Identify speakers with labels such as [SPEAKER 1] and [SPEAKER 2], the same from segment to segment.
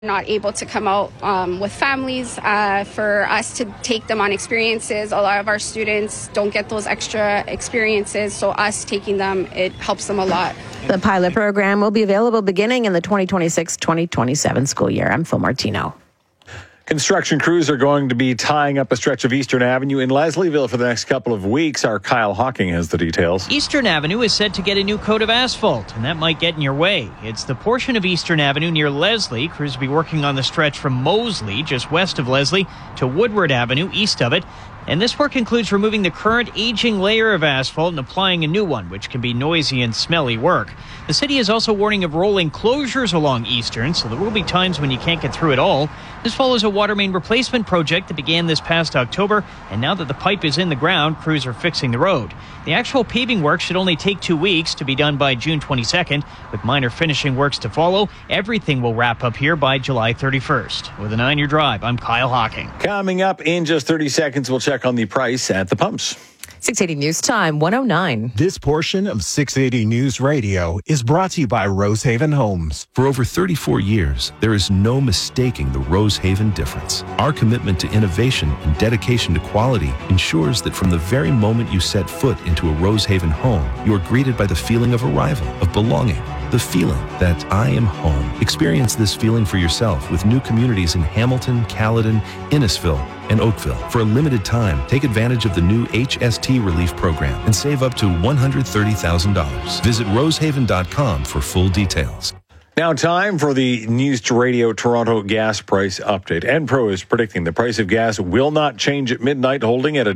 [SPEAKER 1] Not able to come out with families for us to take them on experiences. A lot of our students don't get those extra experiences, so us taking them, it helps them a lot.
[SPEAKER 2] The pilot program will be available beginning in the 2026-2027 school year. I'm Phil Martino.
[SPEAKER 3] Construction crews are going to be tying up a stretch of Eastern Avenue in Leslieville for the next couple of weeks. Our Kyle Hawking has the details.
[SPEAKER 4] Eastern Avenue is set to get a new coat of asphalt, and that might get in your way. It's the portion of Eastern Avenue near Leslie. Crews will be working on the stretch from Moseley, just west of Leslie, to Woodward Avenue, east of it. And this work includes removing the current aging layer of asphalt and applying a new one, which can be noisy and smelly work. The city is also warning of rolling closures along Eastern, so there will be times when you can't get through it all. This follows a water main replacement project that began this past October, and now that the pipe is in the ground, crews are fixing the road. The actual paving work should only take 2 weeks to be done by June 22nd, with minor finishing works to follow. Everything will wrap up here by July 31st. With a 9-year drive, I'm Kyle Hawking.
[SPEAKER 3] Coming up in just 30 seconds, we'll check on the price at the pumps.
[SPEAKER 2] 680 News Time, 109.
[SPEAKER 5] This portion of 680 News Radio is brought to you by Rosehaven Homes.
[SPEAKER 6] For over 34 years, there is no mistaking the Rosehaven difference. Our commitment to innovation and dedication to quality ensures that from the very moment you set foot into a Rosehaven home, you are greeted by the feeling of arrival, of belonging, the feeling that I am home. Experience this feeling for yourself with new communities in Hamilton, Caledon, Innisfil, and Oakville. For a limited time, take advantage of the new HST Relief Program and save up to $130,000. Visit rosehaven.com for full details.
[SPEAKER 3] Now time for the News to Radio Toronto gas price update. Enpro is predicting the price of gas will not change at midnight, holding at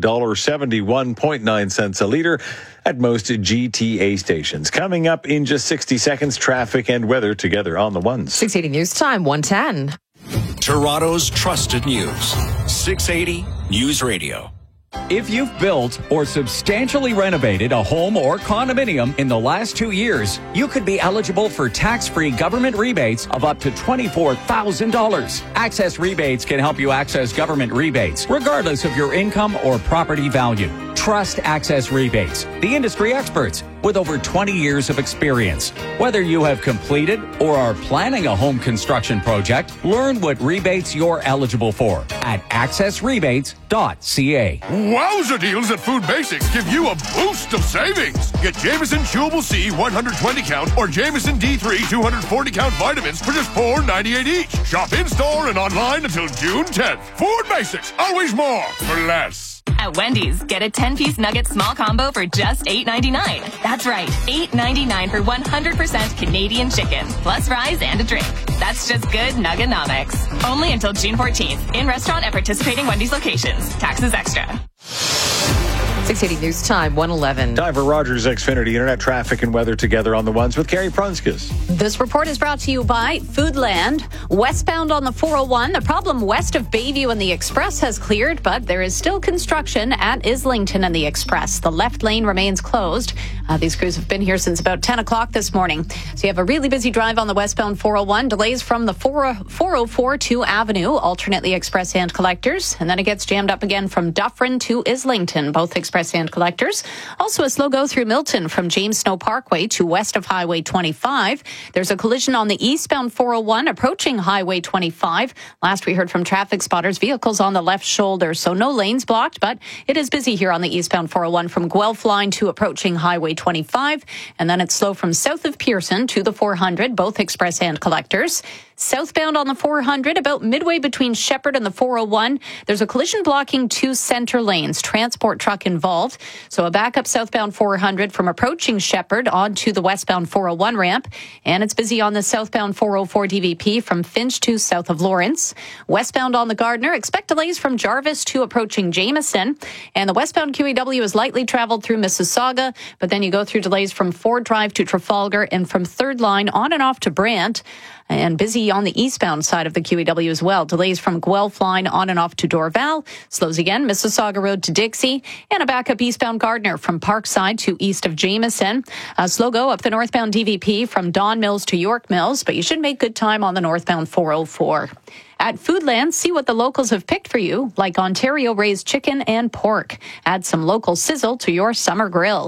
[SPEAKER 3] $1.71.9 a litre at most GTA stations. Coming up in just 60 seconds, traffic and weather together on the ones.
[SPEAKER 2] 680 News Time, 110.
[SPEAKER 7] Toronto's trusted news. 680 News Radio.
[SPEAKER 8] If you've built or substantially renovated a home or condominium in the last 2 years, you could be eligible for tax-free government rebates of up to $24,000. Access Rebates can help you access government rebates, regardless of your income or property value. Trust Access Rebates, the industry experts with over 20 years of experience. Whether you have completed or are planning a home construction project, learn what rebates you're eligible for at accessrebates.ca.
[SPEAKER 9] Wowza deals at Food Basics give you a boost of savings. Get Jameson Chewable C 120 count or Jameson D3 240 count vitamins for just $4.98 each. Shop in-store and online until June 10th. Food Basics, always more for less.
[SPEAKER 10] At Wendy's, get a 10-piece nugget small combo for just $8.99. That's right, $8.99 for 100% Canadian chicken, plus fries and a drink. That's just good Nuggenomics. Only until June 14th. In restaurant at participating Wendy's locations. Taxes extra.
[SPEAKER 2] 680 News Time, 111.
[SPEAKER 3] Time for Rogers Xfinity Internet traffic and weather together on the ones with Carrie Prunskis.
[SPEAKER 11] This report is brought to you by Foodland. Westbound on the 401, the problem west of Bayview and the Express has cleared, but there is still construction at Islington and the Express. The left lane remains closed. These crews have been here since about 10 o'clock this morning. So you have a really busy drive on the westbound 401. Delays from the 404 to Avenue, alternately express hand collectors. And then it gets jammed up again from Dufferin to Islington, both express hand collectors. Also a slow go through Milton from James Snow Parkway to west of Highway 25. There's a collision on the eastbound 401 approaching Highway 25. Last we heard from traffic spotters, vehicles on the left shoulder, so no lanes blocked, but it is busy here on the eastbound 401 from Guelph line to approaching Highway 25. And then it's slow from south of Pearson to the 400, both express hand collectors. Southbound on the 400, about midway between Shepherd and the 401, there's a collision blocking 2 center lanes, transport truck involved. So a backup southbound 400 from approaching Shepherd onto the westbound 401 ramp. And it's busy on the southbound 404 DVP from Finch to south of Lawrence. Westbound on the Gardner, expect delays from Jarvis to approaching Jameson. And the westbound QEW is lightly traveled through Mississauga, but then you go through delays from Ford Drive to Trafalgar and from Third Line on and off to Brant. And busy on the eastbound side of the QEW as well. Delays from Guelph line on and off to Dorval. Slows again, Mississauga Road to Dixie. And a backup eastbound Gardner from Parkside to east of Jameson. A slow go up the northbound DVP from Don Mills to York Mills. But you should make good time on the northbound 404. At Foodland, see what the locals have picked for you, like Ontario raised chicken and pork. Add some local sizzle to your summer grill.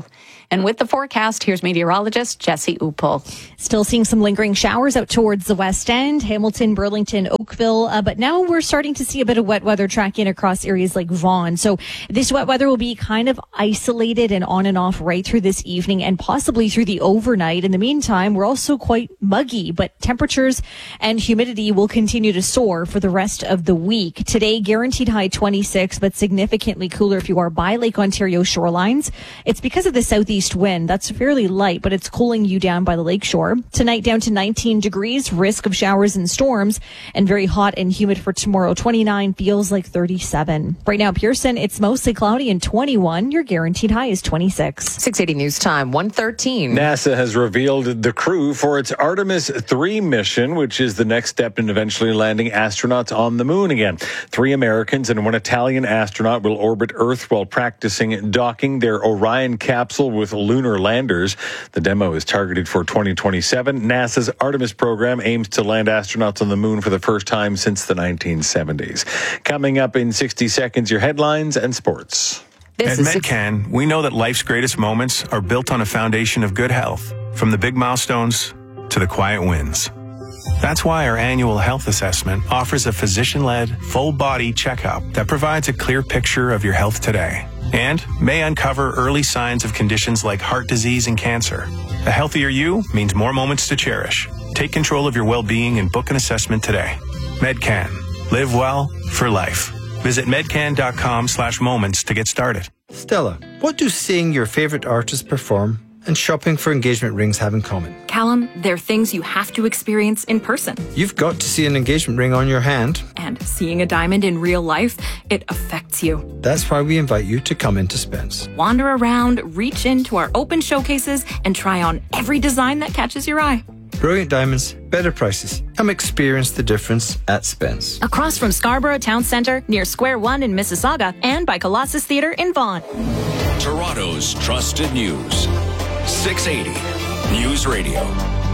[SPEAKER 11] And with the forecast, here's meteorologist Jesse Upel.
[SPEAKER 12] Still seeing some lingering showers out towards the west end, Hamilton, Burlington, Oakville. But now we're starting to see a bit of wet weather tracking across areas like Vaughan. So this wet weather will be kind of isolated and on and off right through this evening and possibly through the overnight. In the meantime, we're also quite muggy, but temperatures and humidity will continue to soar for the rest of the week. Today, guaranteed high 26, but significantly cooler if you are by Lake Ontario shorelines. It's because of the southeast wind. That's fairly light, but it's cooling you down by the lakeshore. Tonight down to 19 degrees, risk of showers and storms, and very hot and humid for tomorrow. 29 feels like 37. Right now, Pearson, it's mostly cloudy and 21. Your guaranteed high is 26.
[SPEAKER 2] 680 News Time, 1:13.
[SPEAKER 3] NASA has revealed the crew for its Artemis 3 mission, which is the next step in eventually landing astronauts on the moon again. 3 Americans and 1 Italian astronaut will orbit Earth while practicing docking their Orion capsule with lunar landers. The demo is targeted for 2027. NASA's Artemis program aims to land astronauts on the moon for the first time since the 1970s. Coming up in 60 seconds, your headlines and sports.
[SPEAKER 13] At Medcan, we know that life's greatest moments are built on a foundation of good health, from the big milestones to the quiet wins. That's why our annual health assessment offers a physician-led, full-body checkup that provides a clear picture of your health today and may uncover early signs of conditions like heart disease and cancer. A healthier you means more moments to cherish. Take control of your well-being and book an assessment today. Medcan. Live well for life. Visit medcan.com/moments to get started.
[SPEAKER 14] Stella, what do seeing your favorite artist perform and shopping for engagement rings have in common?
[SPEAKER 15] Callum, they're things you have to experience in person.
[SPEAKER 14] You've got to see an engagement ring on your hand.
[SPEAKER 15] And seeing a diamond in real life, it affects you.
[SPEAKER 14] That's why we invite you to come into Spence.
[SPEAKER 15] Wander around, reach into our open showcases, and try on every design that catches your eye.
[SPEAKER 14] Brilliant diamonds, better prices. Come experience the difference at Spence.
[SPEAKER 15] Across from Scarborough Town Centre, near Square One in Mississauga, and by Colossus Theatre in Vaughan.
[SPEAKER 7] Toronto's trusted news. 680 News Radio.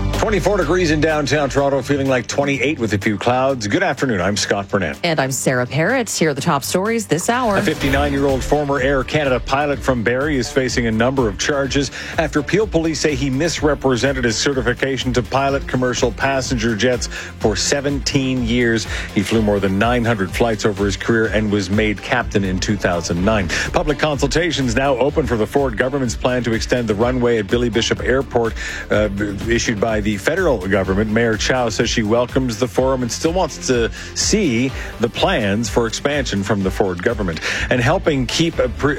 [SPEAKER 3] 24 degrees in downtown Toronto, feeling like 28 with a few clouds. Good afternoon. I'm Scott Burnett.
[SPEAKER 2] And I'm Sarah Parrott. Here are the top stories this hour.
[SPEAKER 3] A 59-year-old former Air Canada pilot from Barrie is facing a number of charges after Peel police say he misrepresented his certification to pilot commercial passenger jets for 17 years. He flew more than 900 flights over his career and was made captain in 2009. Public consultations now open for the Ford government's plan to extend the runway at Billy Bishop Airport, issued by the federal government. Mayor Chow says she welcomes the forum and still wants to see the plans for expansion from the Ford government. And helping kids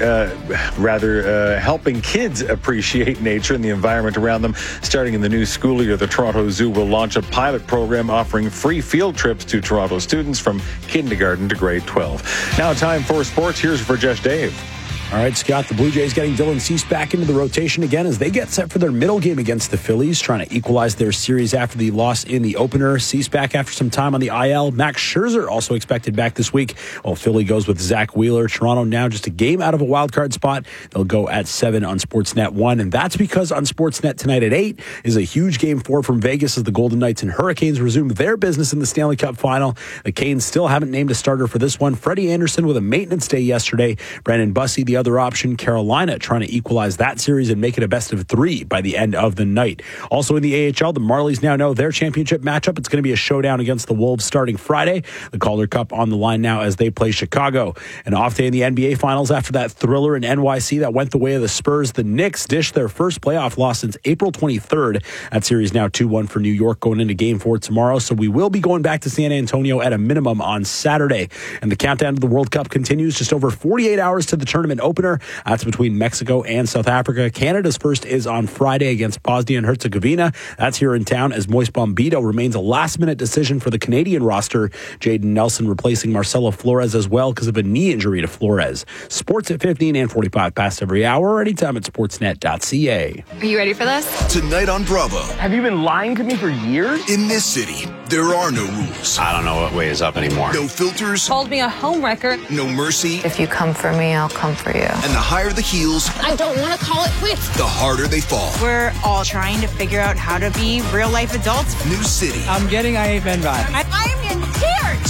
[SPEAKER 3] appreciate nature and the environment around them. Starting in the new school year, the Toronto Zoo will launch a pilot program offering free field trips to Toronto students from kindergarten to grade 12. Now time for sports. Here's Virjesh Dave.
[SPEAKER 16] All right, Scott, the Blue Jays getting Dylan Cease back into the rotation again as they get set for their middle game against the Phillies, trying to equalize their series after the loss in the opener. Cease back after some time on the IL. Max Scherzer also expected back this week, while Philly goes with Zach Wheeler. Toronto now just a game out of a wild card spot. They'll go at 7 on Sportsnet 1, and that's because on Sportsnet tonight at 8 is a huge Game 4 from Vegas as the Golden Knights and Hurricanes resume their business in the Stanley Cup final. The Canes still haven't named a starter for this one. Freddie Anderson with a maintenance day yesterday. Brandon Bussey, the other option. Carolina trying to equalize that series and make it a best of 3 by the end of the night. Also in the AHL, the Marlies now know their championship matchup. It's going to be a showdown against the Wolves starting Friday. The Calder Cup on the line now as they play Chicago. An off day in the NBA Finals after that thriller in NYC that went the way of the Spurs. The Knicks dished their first playoff loss since April 23rd. That series now 2-1 for New York going into Game 4 tomorrow. So we will be going back to San Antonio at a minimum on Saturday. And the countdown to the World Cup continues. Just over 48 hours to the tournament opener. That's between Mexico and South Africa. Canada's first is on Friday against Bosnia and Herzegovina. That's here in town as Moise Bombito remains a last-minute decision for the Canadian roster. Jaden Nelson replacing Marcelo Flores as well because of a knee injury to Flores. Sports at 15 and 45 past every hour or anytime at sportsnet.ca.
[SPEAKER 17] Are you ready for this?
[SPEAKER 18] Tonight on Bravo.
[SPEAKER 19] Have you been lying to me for years?
[SPEAKER 18] In this city, there are no rules.
[SPEAKER 20] I don't know what way is up anymore.
[SPEAKER 18] No filters.
[SPEAKER 17] Called me a homewrecker.
[SPEAKER 18] No mercy.
[SPEAKER 21] If you come for me, I'll come for you.
[SPEAKER 18] And the higher the heels,
[SPEAKER 17] I don't want to call it quits.
[SPEAKER 18] the harder they fall.
[SPEAKER 22] We're all trying to figure out how to be real-life adults.
[SPEAKER 18] New City.
[SPEAKER 22] I'm getting IFN vibes.
[SPEAKER 17] I'm in tears.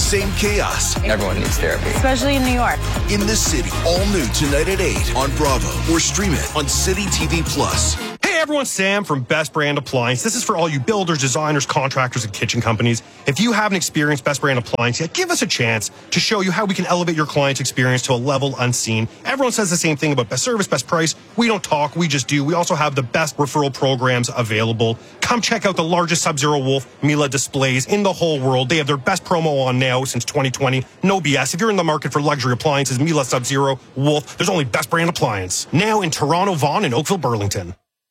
[SPEAKER 18] same chaos.
[SPEAKER 1] Everyone needs therapy.
[SPEAKER 21] Especially in New York.
[SPEAKER 18] In the City, all new tonight at 8 on Bravo or stream it on City TV Plus.
[SPEAKER 20] Hey everyone, Sam from Best Brand Appliance. This is for all you builders, designers, contractors, and kitchen companies. If you haven't experienced Best Brand Appliance yet, give us a chance to show you how we can elevate your client's experience to a level unseen. Everyone says the same thing about best service, best price. We don't talk, we just do. We also have the best referral programs available. Come check out the largest Sub-Zero Wolf Miele displays in the whole world. They have their best promo on now since 2020. No BS. If you're in the market for luxury appliances, Miele, Sub-Zero, Wolf, there's only Best Brand Appliance. Now in Toronto, Vaughan, and Oakville, Burlington.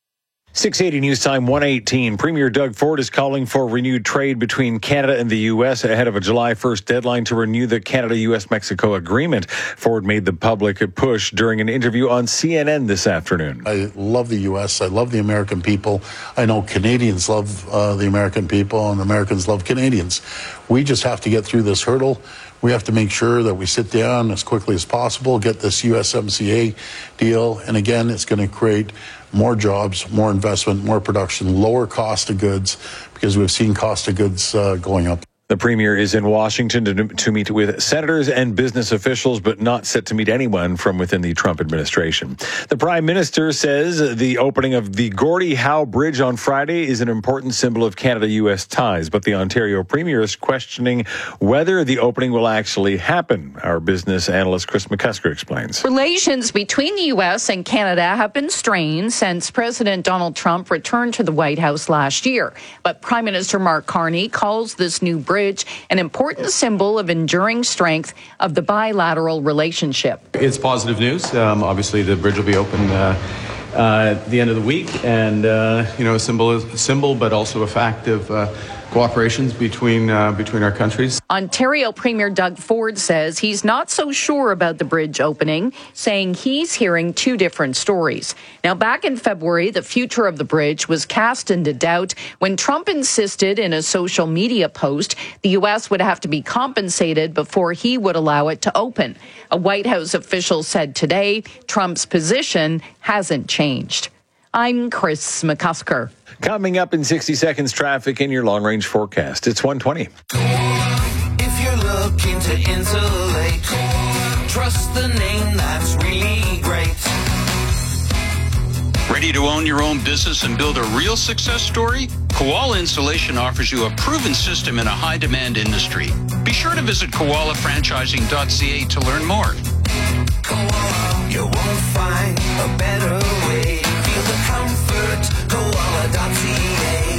[SPEAKER 3] 680 News Time 118. Premier Doug Ford is calling for renewed trade between Canada and the U.S. ahead of a July 1st deadline to renew the Canada-U.S.-Mexico agreement. Ford made the public push during an interview on CNN this afternoon.
[SPEAKER 23] I love the U.S. I love the American people. I know Canadians love the American people, and Americans love Canadians. We just have to get through this hurdle. We have to make sure that we sit down as quickly as possible, get this USMCA deal, and again, it's going to create more jobs, more investment, more production, lower cost of goods, because we've seen cost of goods going up.
[SPEAKER 3] The premier is in Washington to meet with senators and business officials, but not set to meet anyone from within the Trump administration. The prime minister says the opening of the Gordie Howe Bridge on Friday is an important symbol of Canada-U.S. ties, but the Ontario premier is questioning whether the opening will actually happen. Our business analyst Chris McCusker explains.
[SPEAKER 24] Relations between the U.S. and Canada have been strained since President Donald Trump returned to the White House last year. But Prime Minister Mark Carney calls this new bridge an important symbol of enduring strength of the bilateral relationship.
[SPEAKER 25] It's positive news. Obviously, the bridge will be open at the end of the week, and a symbol, but also a fact of cooperations between our countries.
[SPEAKER 24] Ontario Premier Doug Ford says he's not so sure about the bridge opening, saying he's hearing two different stories. Now, back in February, the future of the bridge was cast into doubt when Trump insisted in a social media post the U.S. would have to be compensated before he would allow it to open. A White House official said today Trump's position hasn't changed. I'm Chris McCusker.
[SPEAKER 3] Coming up in 60 seconds, traffic in your long-range forecast. It's 1:20.
[SPEAKER 26] If you're looking to insulate, trust the name that's really great.
[SPEAKER 27] Ready to own your own business and build a real success story? Koala Insulation offers you a proven system in a high-demand industry. Be sure to visit koalafranchising.ca to learn more.
[SPEAKER 26] Koala, you won't find a better way. Feel the comfort, koala.ca.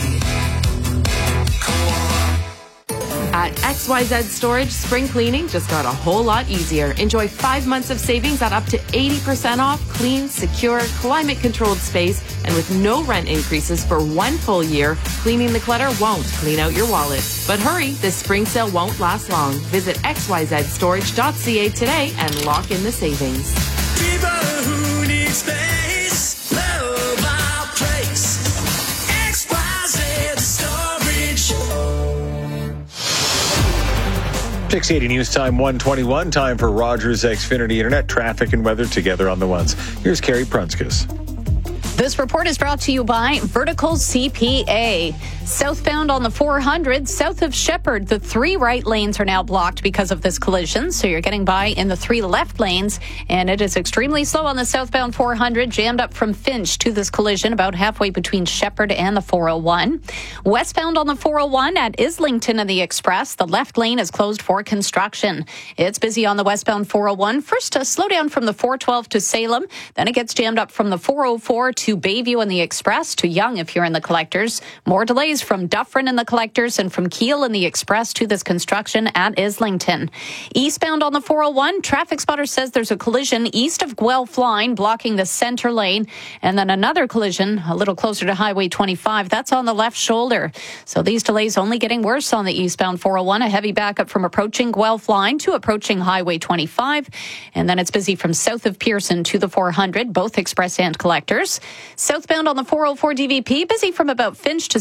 [SPEAKER 28] At XYZ Storage, spring cleaning just got a whole lot easier. Enjoy 5 months of savings at up to 80% off clean, secure, climate-controlled space, and with no rent increases for 1 full year, cleaning the clutter won't clean out your wallet. But hurry, this spring sale won't last long. Visit xyzstorage.ca today and lock in the savings.
[SPEAKER 26] People who need space, love our place. XYZ Storage.
[SPEAKER 3] 680 News Time 121. Time for Rogers Xfinity Internet traffic and weather together on the ones. Here's Carrie Prunskis.
[SPEAKER 11] This report is brought to you by Vertical CPA. Southbound on the 400, south of Shepherd, the 3 right lanes are now blocked because of this collision. So you're getting by in the 3 left lanes. And it is extremely slow on the southbound 400, jammed up from Finch to this collision about halfway between Shepherd and the 401. Westbound on the 401 at Islington and the Express, the left lane is closed for construction. It's busy on the westbound 401. First, a slowdown from the 412 to Salem. Then it gets jammed up from the 404 to Bayview and the Express to Yonge if you're in the Collectors. More delays from Dufferin and the Collectors and from Keele and the Express to this construction at Islington. Eastbound on the 401, traffic spotter says there's a collision east of Guelph line blocking the center lane, and then another collision a little closer to Highway 25. That's on the left shoulder. So these delays only getting worse on the eastbound 401. A heavy backup from approaching Guelph line to approaching Highway 25, and then it's busy from south of Pearson to the 400, both Express and Collectors. Southbound on the 404 DVP, busy from about Finch to south of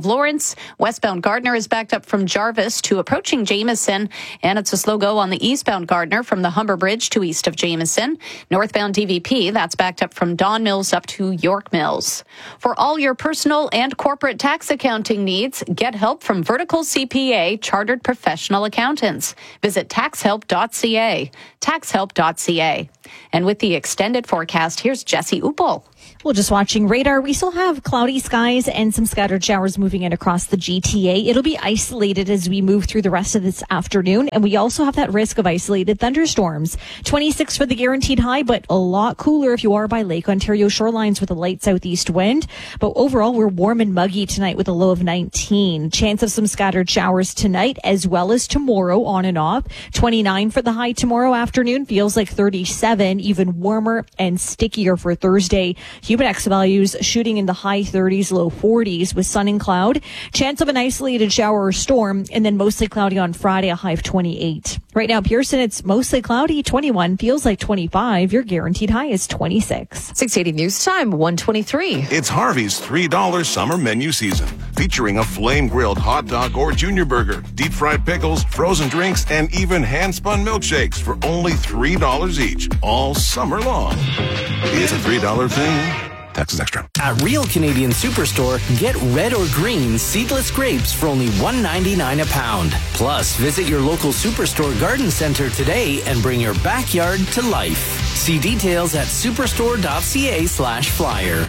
[SPEAKER 11] Lawrence. Westbound Gardner is backed up from Jarvis to approaching Jameson, and it's a slow go on the eastbound Gardner from the Humber Bridge to east of Jameson. Northbound DVP, that's backed up from Don Mills up to York Mills. For all your personal and corporate tax accounting needs, get help from Vertical CPA Chartered Professional Accountants. Visit taxhelp.ca. Taxhelp.ca. And with the extended forecast, here's Jesse Uppel.
[SPEAKER 1] Well, just watching radar, we still have cloudy skies and some scattered showers moving in across the GTA. It'll be isolated as we move through the rest of this afternoon, and we also have that risk of isolated thunderstorms. 26 for the guaranteed high, but a lot cooler if you are by Lake Ontario shorelines with a light southeast wind. But overall, we're warm and muggy tonight with a low of 19. Chance of some scattered showers tonight as well as tomorrow on and off. 29 for the high tomorrow afternoon, feels like 37, even warmer and stickier for Thursday. Humidex values shooting in the high 30s, low 40s with sun and cloud. Chance of an isolated shower or storm, and then mostly cloudy on Friday, a high of 28. Right now, Pearson, it's mostly cloudy, 21, feels like 25. Your guaranteed high is 26.
[SPEAKER 2] 680 News Time, 1:23.
[SPEAKER 4] It's Harvey's $3 summer menu season, featuring a flame-grilled hot dog or junior burger, deep-fried pickles, frozen drinks, and even hand-spun milkshakes for only $3 each, all summer long. It's a $3 thing. Taxes extra.
[SPEAKER 5] At Real Canadian Superstore, get red or green seedless grapes for only $1.99 a pound. Plus, visit your local Superstore garden center today and bring your backyard to life. See details at superstore.ca/flyer.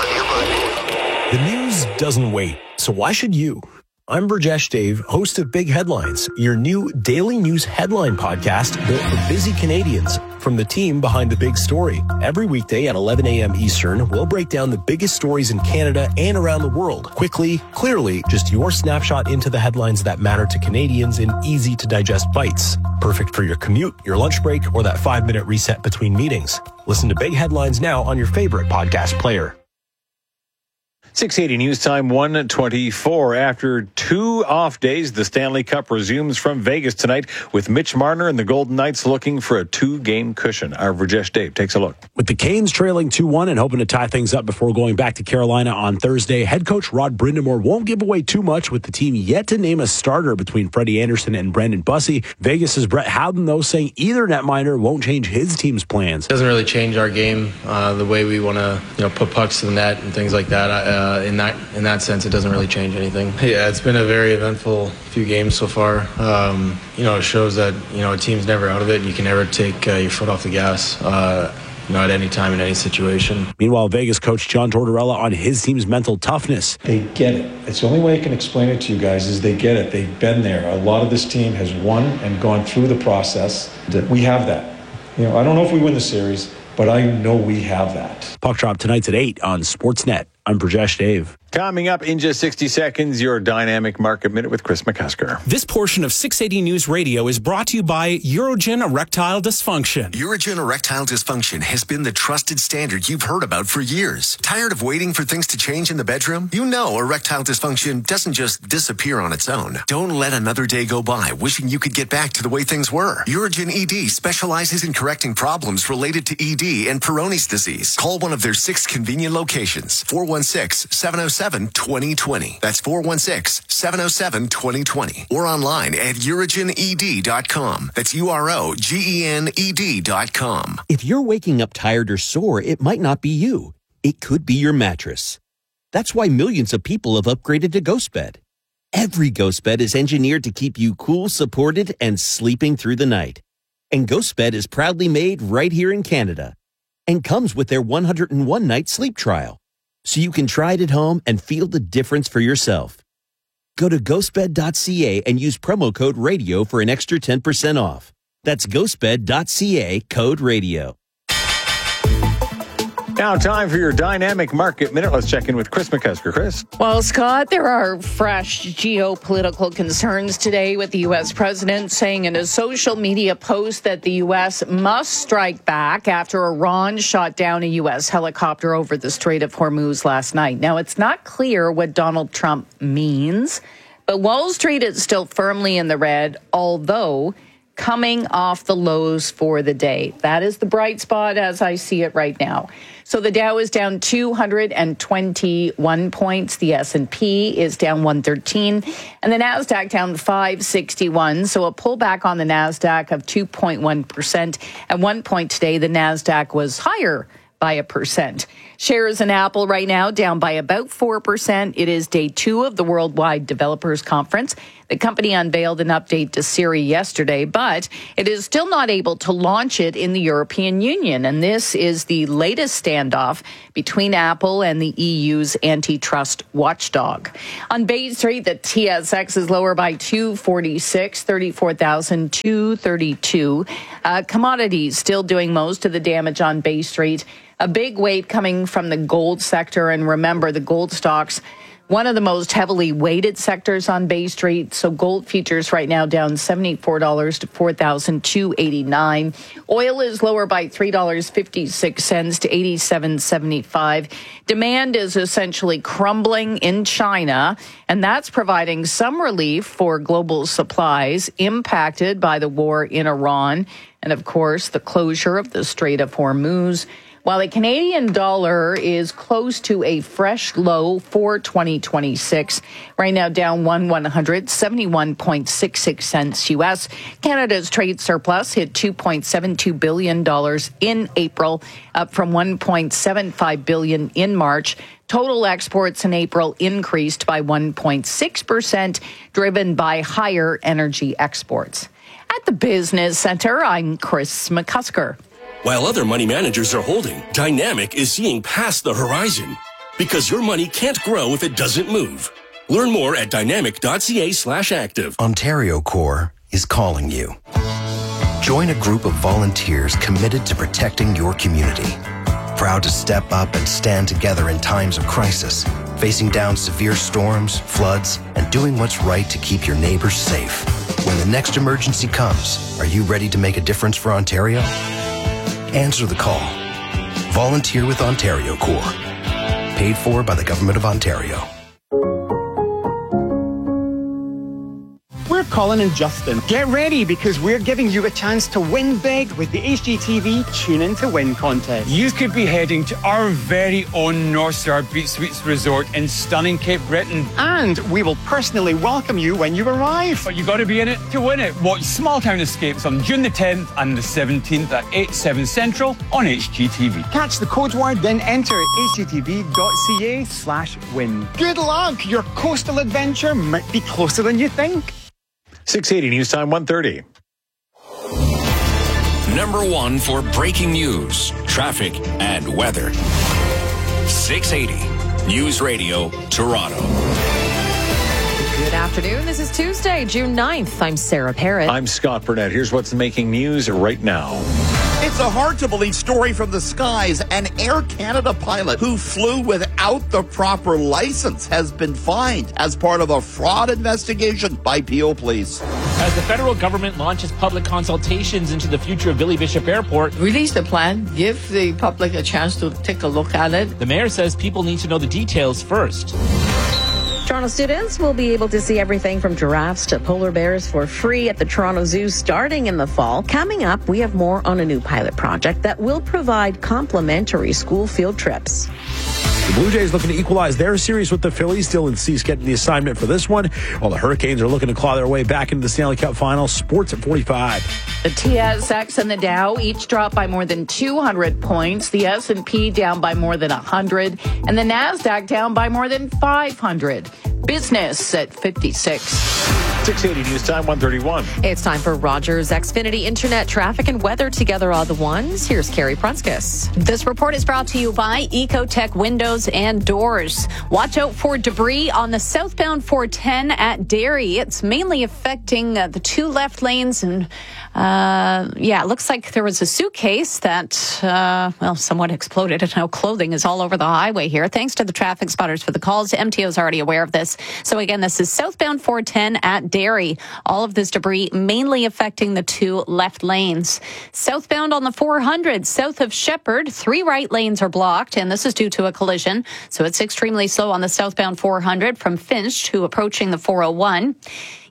[SPEAKER 6] The news doesn't wait, so why should you? I'm Burjesh Dave, host of Big Headlines, your new daily news headline podcast built for busy Canadians from the team behind the big story. Every weekday at 11 a.m. Eastern, we'll break down the biggest stories in Canada and around the world. Quickly, clearly, just your snapshot into the headlines that matter to Canadians in easy-to-digest bites. Perfect for your commute, your lunch break, or that 5-minute reset between meetings. Listen to Big Headlines now on your favorite podcast player.
[SPEAKER 3] 680 News Time, 1:24. After 2 off days, the Stanley Cup resumes from Vegas tonight with Mitch Marner and the Golden Knights looking for a 2-game cushion. Our Burjesh Dave takes a look.
[SPEAKER 16] With the Canes trailing 2-1 and hoping to tie things up before going back to Carolina on Thursday, head coach Rod Brind'Amour won't give away too much with the team yet to name a starter between Freddie Anderson and Brendan Bussey. Vegas' Brett Howden, though, saying either netminder won't change his team's plans.
[SPEAKER 8] It doesn't really change our game, the way we want to put pucks to the net and things like that. In that sense, it doesn't really change anything. Yeah, it's been a very eventful few games so far. It shows that a team's never out of it. You can never take your foot off the gas. At any time in any situation.
[SPEAKER 16] Meanwhile, Vegas coach John Tortorella on his team's mental toughness.
[SPEAKER 9] They get it. It's the only way I can explain it to you guys is they get it. They've been there. A lot of this team has won and gone through the process. We have that. I don't know if we win the series, but I know we have that.
[SPEAKER 16] Puck drop tonight's at 8 on Sportsnet. I'm Burjesh Dave.
[SPEAKER 3] Coming up in just 60 seconds, your Dynamic Market Minute with Chris McCusker.
[SPEAKER 10] This portion of 680 News Radio is brought to you by Urogen Erectile Dysfunction.
[SPEAKER 12] Urogen Erectile Dysfunction has been the trusted standard you've heard about for years. Tired of waiting for things to change in the bedroom? You know erectile dysfunction doesn't just disappear on its own. Don't let another day go by wishing you could get back to the way things were. Urogen ED specializes in correcting problems related to ED and Peyronie's disease. Call one of their 6 convenient locations. 416-707-2020. That's 416-707-2020. Or online at urogened.com. That's UROGENED.com.
[SPEAKER 29] If you're waking up tired or sore, it might not be you. It could be your mattress. That's why millions of people have upgraded to GhostBed. Every GhostBed is engineered to keep you cool, supported, and sleeping through the night. And GhostBed is proudly made right here in Canada and comes with their 101-night sleep trial, so you can try it at home and feel the difference for yourself. Go to ghostbed.ca and use promo code RADIO for an extra 10% off. That's ghostbed.ca, code RADIO.
[SPEAKER 3] Now, time for your Dynamic Market Minute. Let's check in with Chris McCusker. Chris?
[SPEAKER 24] Well, Scott, there are fresh geopolitical concerns today with the U.S. president saying in a social media post that the U.S. must strike back after Iran shot down a U.S. helicopter over the Strait of Hormuz last night. Now, it's not clear what Donald Trump means, but Wall Street is still firmly in the red, although coming off the lows for the day. That is the bright spot as I see it right now. So the Dow is down 221 points. The S&P is down 113. And the NASDAQ down 561. So a pullback on the NASDAQ of 2.1%. At one point today, the NASDAQ was higher by 1%. Shares in Apple right now down by about 4%. It is day 2 of the Worldwide Developers Conference. The company unveiled an update to Siri yesterday, but it is still not able to launch it in the European Union. And this is the latest standoff between Apple and the EU's antitrust watchdog. On Bay Street, the TSX is lower by 246, 34,232. Commodities still doing most of the damage on Bay Street. A big weight coming from the gold sector. And remember, the gold stocks, one of the most heavily weighted sectors on Bay Street. So gold futures right now down $74 to $4,289. Oil is lower by $3.56 to $87.75. Demand is essentially crumbling in China, and that's providing some relief for global supplies impacted by the war in Iran and, of course, the closure of the Strait of Hormuz. While the Canadian dollar is close to a fresh low for 2026, right now down 71.66 cents U.S. Canada's trade surplus hit $2.72 billion in April, up from $1.75 billion in March. Total exports in April increased by 1.6%, driven by higher energy exports. At the Business Center, I'm Chris McCusker.
[SPEAKER 7] While other money managers are holding, Dynamic is seeing past the horizon. Because your money can't grow if it doesn't move. Learn more at dynamic.ca/active.
[SPEAKER 13] Ontario Corps is calling you. Join a group of volunteers committed to protecting your community. Proud to step up and stand together in times of crisis, facing down severe storms, floods, and doing what's right to keep your neighbors safe. When the next emergency comes, are you ready to make a difference for Ontario? Answer the call. Volunteer with Ontario Corps. Paid for by the Government of Ontario.
[SPEAKER 14] We're Colin and Justin. Get ready because we're giving you a chance to win big with the HGTV Tune In to Win contest.
[SPEAKER 15] You could be heading to our very own North Star Beach Suites Resort in stunning Cape Breton.
[SPEAKER 14] And we will personally welcome you when you arrive.
[SPEAKER 15] But you got to be in it to win it. Watch Small Town Escapes on June the 10th and the 17th at 8/7 Central on HGTV.
[SPEAKER 14] Catch the code word, then enter hgtv.ca/win. Good luck! Your coastal adventure might be closer than you think.
[SPEAKER 3] 680 News Time 1:30.
[SPEAKER 17] Number 1 for breaking news, traffic, and weather. 680 News Radio, Toronto.
[SPEAKER 18] Good afternoon. This is Tuesday, June 9th. I'm Sarah Parrott.
[SPEAKER 3] I'm Scott Burnett. Here's what's making news right now.
[SPEAKER 19] It's a hard-to-believe story from the skies. An Air Canada pilot who flew without the proper license has been fined as part of a fraud investigation by Peel Police.
[SPEAKER 21] As the federal government launches public consultations into the future of Billy Bishop Airport,
[SPEAKER 22] release the plan, give the public a chance to take a look at it.
[SPEAKER 21] The mayor says people need to know the details first.
[SPEAKER 2] Toronto students will be able to see everything from giraffes to polar bears for free at the Toronto Zoo starting in the fall. Coming up, we have more on a new pilot project that will provide complimentary school field trips.
[SPEAKER 16] The Blue Jays looking to equalize their series with the Phillies. Dylan Cease getting the assignment for this one, while the Hurricanes are looking to claw their way back into the Stanley Cup Final. Sports at 45.
[SPEAKER 24] The TSX and the Dow each dropped by more than 200 points. The S&P down by more than 100, and the NASDAQ down by more than 500. Business at 56.
[SPEAKER 3] 680 News Time 131.
[SPEAKER 18] It's time for Rogers Xfinity Internet traffic and weather together all the ones. Here's Carrie Prunskis.
[SPEAKER 11] This report is brought to you by Ecotech Windows and Doors. Watch out for debris on the southbound 410 at Derry. It's mainly affecting the two left lanes. And it looks like there was a suitcase that, somewhat exploded. And now clothing is all over the highway here. Thanks to the traffic spotters for the calls. MTO is already aware of this. So again, this is southbound 410 at Derry. All of this debris mainly affecting the two left lanes. Southbound on the 400 south of Shepherd, 3 right lanes are blocked, and this is due to a collision. So it's extremely slow on the southbound 400 from Finch to approaching the 401.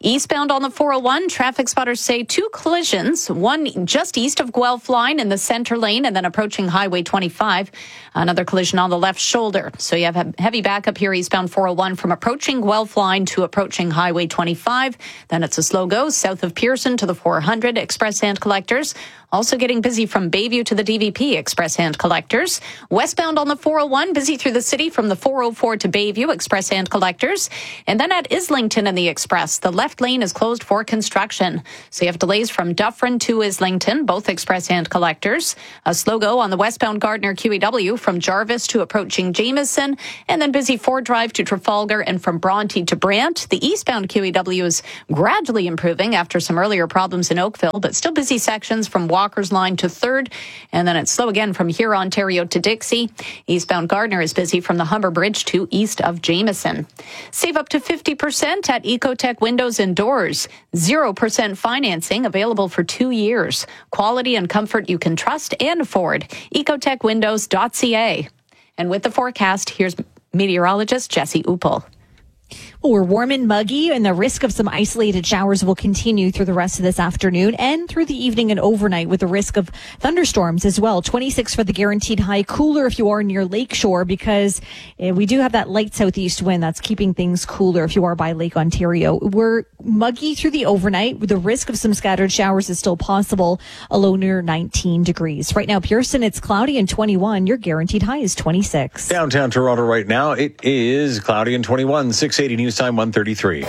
[SPEAKER 11] Eastbound on the 401, traffic spotters say 2 collisions, one just east of Guelph Line in the center lane and then approaching Highway 25. Another collision on the left shoulder. So you have a heavy backup here eastbound 401 from approaching Guelph Line to approaching Highway 25. Then it's a slow go south of Pearson to the 400 express hand collectors. Also getting busy from Bayview to the DVP express hand collectors. Westbound on the 401, busy through the city from the 404 to Bayview express hand collectors. And then at Islington and the express, the left lane is closed for construction. So you have delays from Dufferin to Islington, both express hand collectors. A slow go on the westbound Gardner QEW from Jarvis to approaching Jameson. And then busy Ford Drive to Trafalgar and from Bronte to Brant. The eastbound QEW is gradually improving after some earlier problems in Oakville, but still busy sections from Walker's Line to 3rd, and then it's slow again from here, Ontario to Dixie. Eastbound Gardner is busy from the Humber Bridge to east of Jameson. Save up to 50% at Ecotech Windows and Doors. 0% financing available for 2 years. Quality and comfort you can trust and afford. Ecotechwindows.ca. And with the forecast, here's meteorologist Jesse Uppel.
[SPEAKER 1] Well, we're warm and muggy, and the risk of some isolated showers will continue through the rest of this afternoon and through the evening and overnight, with the risk of thunderstorms as well. 26 for the guaranteed high. Cooler if you are near Lakeshore, because we do have that light southeast wind that's keeping things cooler if you are by Lake Ontario. We're muggy through the overnight, with the risk of some scattered showers is still possible, a low near 19 degrees. Right now, Pearson, it's cloudy and 21. Your guaranteed high is 26.
[SPEAKER 3] Downtown Toronto right now, it is cloudy and 21. 680 News Time 133.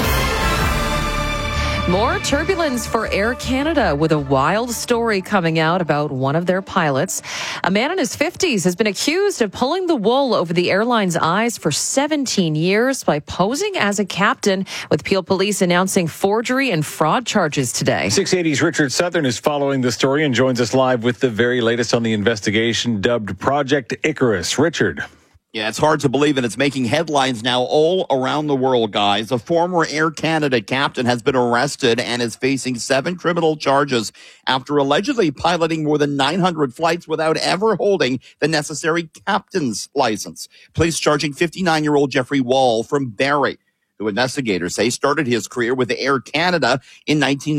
[SPEAKER 18] More turbulence for Air Canada, with a wild story coming out about one of their pilots. A man in his 50s has been accused of pulling the wool over the airline's eyes for 17 years by posing as a captain, with Peel Police announcing forgery and fraud charges today.
[SPEAKER 3] 680's Richard Southern is following the story and joins us live with the very latest on the investigation dubbed Project Icarus. Richard.
[SPEAKER 19] Yeah, it's hard to believe, and it's making headlines now all around the world, guys. A former Air Canada captain has been arrested and is facing 7 criminal charges after allegedly piloting more than 900 flights without ever holding the necessary captain's license. Police charging 59-year-old Jeffrey Wall from Barrie, who investigators say started his career with Air Canada in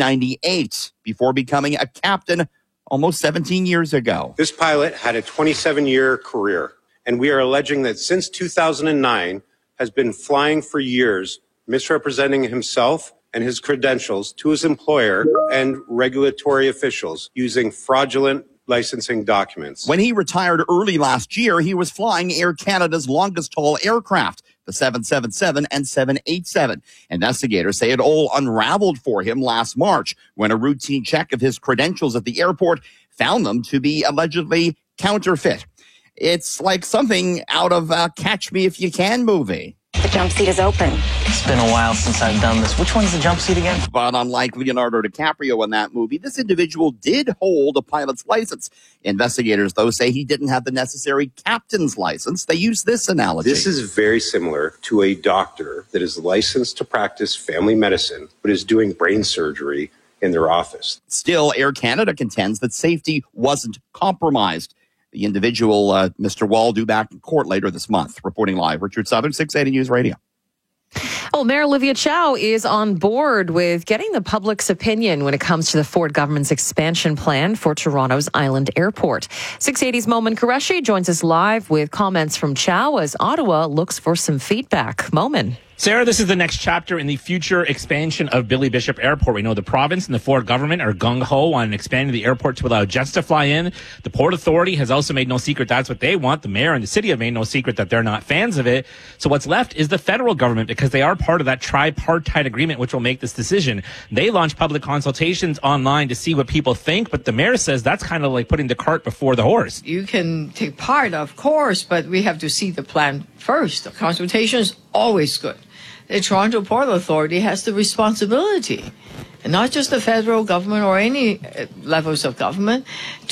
[SPEAKER 19] 1998 before becoming a captain almost 17 years ago.
[SPEAKER 4] This pilot had a 27-year career, and we are alleging that since 2009 has been flying for years, misrepresenting himself and his credentials to his employer and regulatory officials using fraudulent licensing documents.
[SPEAKER 19] When he retired early last year, he was flying Air Canada's longest haul aircraft, the 777 and 787. Investigators say it all unraveled for him last March when a routine check of his credentials at the airport found them to be allegedly counterfeit. It's like something out of a Catch Me If You Can movie.
[SPEAKER 5] The jump seat is open.
[SPEAKER 20] It's been a while since I've done this. Which one's the jump seat again?
[SPEAKER 19] But unlike Leonardo DiCaprio in that movie, this individual did hold a pilot's license. Investigators, though, say he didn't have the necessary captain's license. They use this analogy.
[SPEAKER 4] This is very similar to a doctor that is licensed to practice family medicine, but is doing brain surgery in their office.
[SPEAKER 19] Still, Air Canada contends that safety wasn't compromised. The individual, Mr. Wall, due back in court later this month. Reporting live, Richard Southern, 680 News Radio.
[SPEAKER 18] Well, Mayor Olivia Chow is on board with getting the public's opinion when it comes to the Ford government's expansion plan for Toronto's Island Airport. 680's Momin Qureshi joins us live with comments from Chow as Ottawa looks for some feedback. Momin.
[SPEAKER 21] Sarah, this is the next chapter in the future expansion of Billy Bishop Airport. We know the province and the Ford government are gung-ho on expanding the airport to allow jets to fly in. The Port Authority has also made no secret that's what they want. The mayor and the city have made no secret that they're not fans of it. So what's left is the federal government, because they are part of that tripartite agreement which will make this decision. They launched public consultations online to see what people think, but the mayor says that's kind of like putting the cart before the horse.
[SPEAKER 22] You can take part, of course, but we have to see the plan first. The consultation is always good. The Toronto Port Authority has the responsibility, and not just the federal government or any levels of government,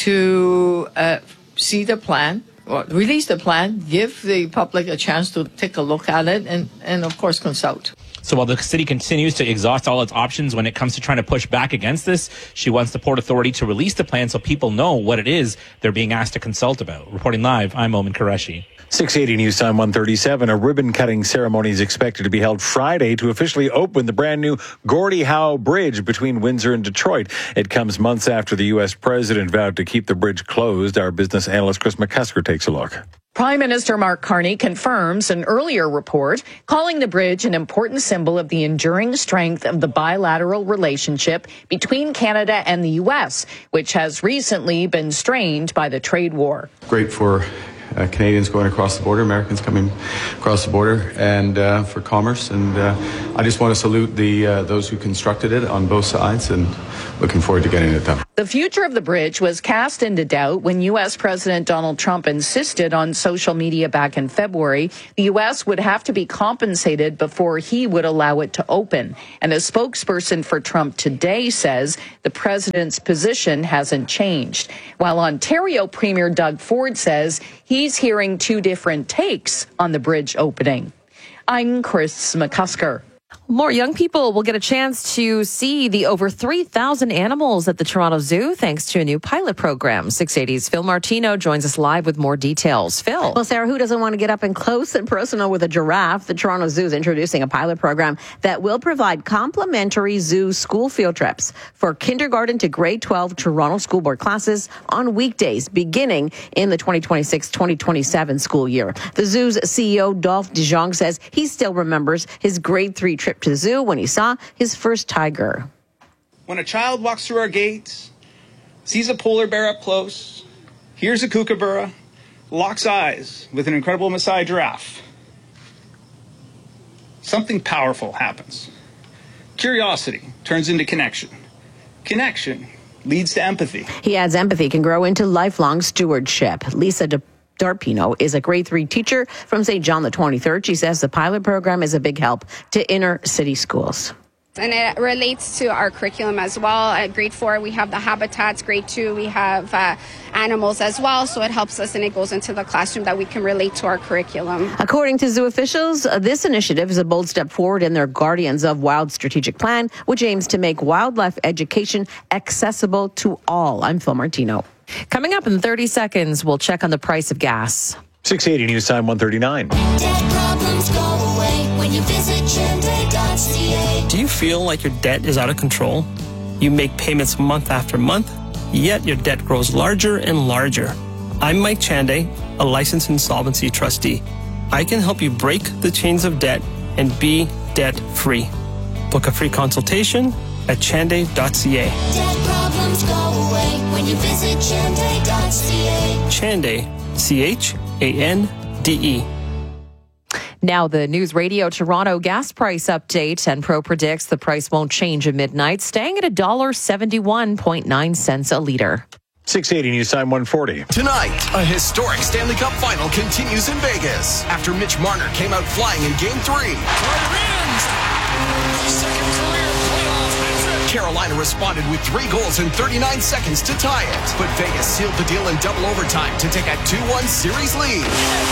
[SPEAKER 22] to see the plan, or release the plan, give the public a chance to take a look at it, and of course, consult.
[SPEAKER 21] So while the city continues to exhaust all its options when it comes to trying to push back against this, she wants the Port Authority to release the plan so people know what it is they're being asked to consult about. Reporting live, I'm Omen Qureshi.
[SPEAKER 3] 680 News Time 137. A ribbon-cutting ceremony is expected to be held Friday to officially open the brand-new Gordie Howe Bridge between Windsor and Detroit. It comes months after the U.S. president vowed to keep the bridge closed. Our business analyst Chris McCusker takes a look.
[SPEAKER 24] Prime Minister Mark Carney confirms an earlier report calling the bridge an important symbol of the enduring strength of the bilateral relationship between Canada and the U.S., which has recently been strained by the trade war.
[SPEAKER 5] Great for Canadians going across the border, Americans coming across the border, and for commerce. And I just want to salute those who constructed it on both sides, and looking forward to getting it done.
[SPEAKER 24] The future of the bridge was cast into doubt when U.S. President Donald Trump insisted on social media back in February the U.S. would have to be compensated before he would allow it to open. And a spokesperson for Trump today says the president's position hasn't changed, while Ontario Premier Doug Ford says he's hearing two different takes on the bridge opening. I'm Chris McCusker.
[SPEAKER 18] More young people will get a chance to see the over 3,000 animals at the Toronto Zoo thanks to a new pilot program. 680's Phil Martino joins us live with more details. Phil.
[SPEAKER 2] Well, Sarah, who doesn't want to get up and close and personal with a giraffe? The Toronto Zoo is introducing a pilot program that will provide complimentary zoo school field trips for kindergarten to grade 12 Toronto School Board classes on weekdays beginning in the 2026-2027 school year. The zoo's CEO, Dolph DeJong, says he still remembers his grade 3 trip to the zoo when he saw his first tiger.
[SPEAKER 6] When a child walks through our gates, sees a polar bear up close, hears a kookaburra, locks eyes with an incredible Maasai giraffe, something powerful happens. Curiosity turns into connection. Connection leads to empathy.
[SPEAKER 2] He adds empathy can grow into lifelong stewardship. Lisa Darpino is a grade 3 teacher from St. John the 23rd. She says the pilot program is a big help to inner city schools.
[SPEAKER 8] And it relates to our curriculum as well. At grade 4, we have the habitats. Grade 2, we have animals as well. So it helps us and it goes into the classroom that we can relate to our curriculum.
[SPEAKER 2] According to zoo officials, this initiative is a bold step forward in their Guardians of Wild strategic plan, which aims to make wildlife education accessible to all. I'm Phil Martino.
[SPEAKER 18] Coming up in 30 seconds, we'll check on the price of gas.
[SPEAKER 3] 680 News Time 139.
[SPEAKER 9] Debt problems go away when you visit Chande.ca.
[SPEAKER 23] Do you feel like your debt is out of control? You make payments month after month, yet your debt grows larger and larger. I'm Mike Chande, a licensed insolvency trustee. I can help you break the chains of debt and be debt-free. Book a free consultation at Chande.ca.
[SPEAKER 9] Debt problems go away when you visit Chande.ca.
[SPEAKER 23] Chande, C-H-A-N-D-E.
[SPEAKER 18] Now the News Radio Toronto gas price update. Enpro predicts the price won't change at midnight, staying at $1.71.9 a litre.
[SPEAKER 3] 680 News Time 140.
[SPEAKER 12] Tonight, a historic Stanley Cup final continues in Vegas after Mitch Marner came out flying in Game 3. Carolina responded with 3 goals in 39 seconds to tie it, but Vegas sealed the deal in double overtime to take a 2-1 series lead.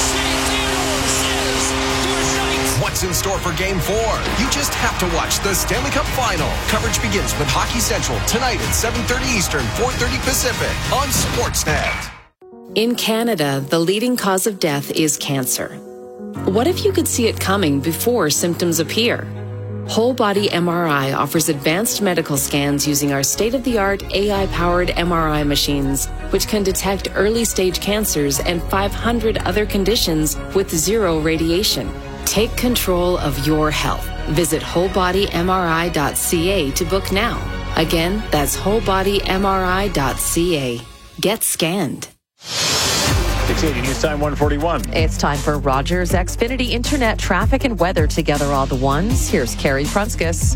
[SPEAKER 12] What's in store for Game 4? You just have to watch the Stanley Cup Final. Coverage begins with Hockey Central tonight at 7:30 Eastern, 4:30 Pacific on Sportsnet.
[SPEAKER 25] In Canada, the leading cause of death is cancer. What if you could see it coming before symptoms appear? Whole Body MRI offers advanced medical scans using our state-of-the-art AI-powered MRI machines, which can detect early-stage cancers and 500 other conditions with zero radiation. Take control of your health. Visit wholebodymri.ca to book now. Again, that's wholebodymri.ca. Get scanned.
[SPEAKER 3] 680 News Time 141.
[SPEAKER 18] It's time for Rogers Xfinity Internet traffic and weather together all the ones. Here's Carrie Prunskis.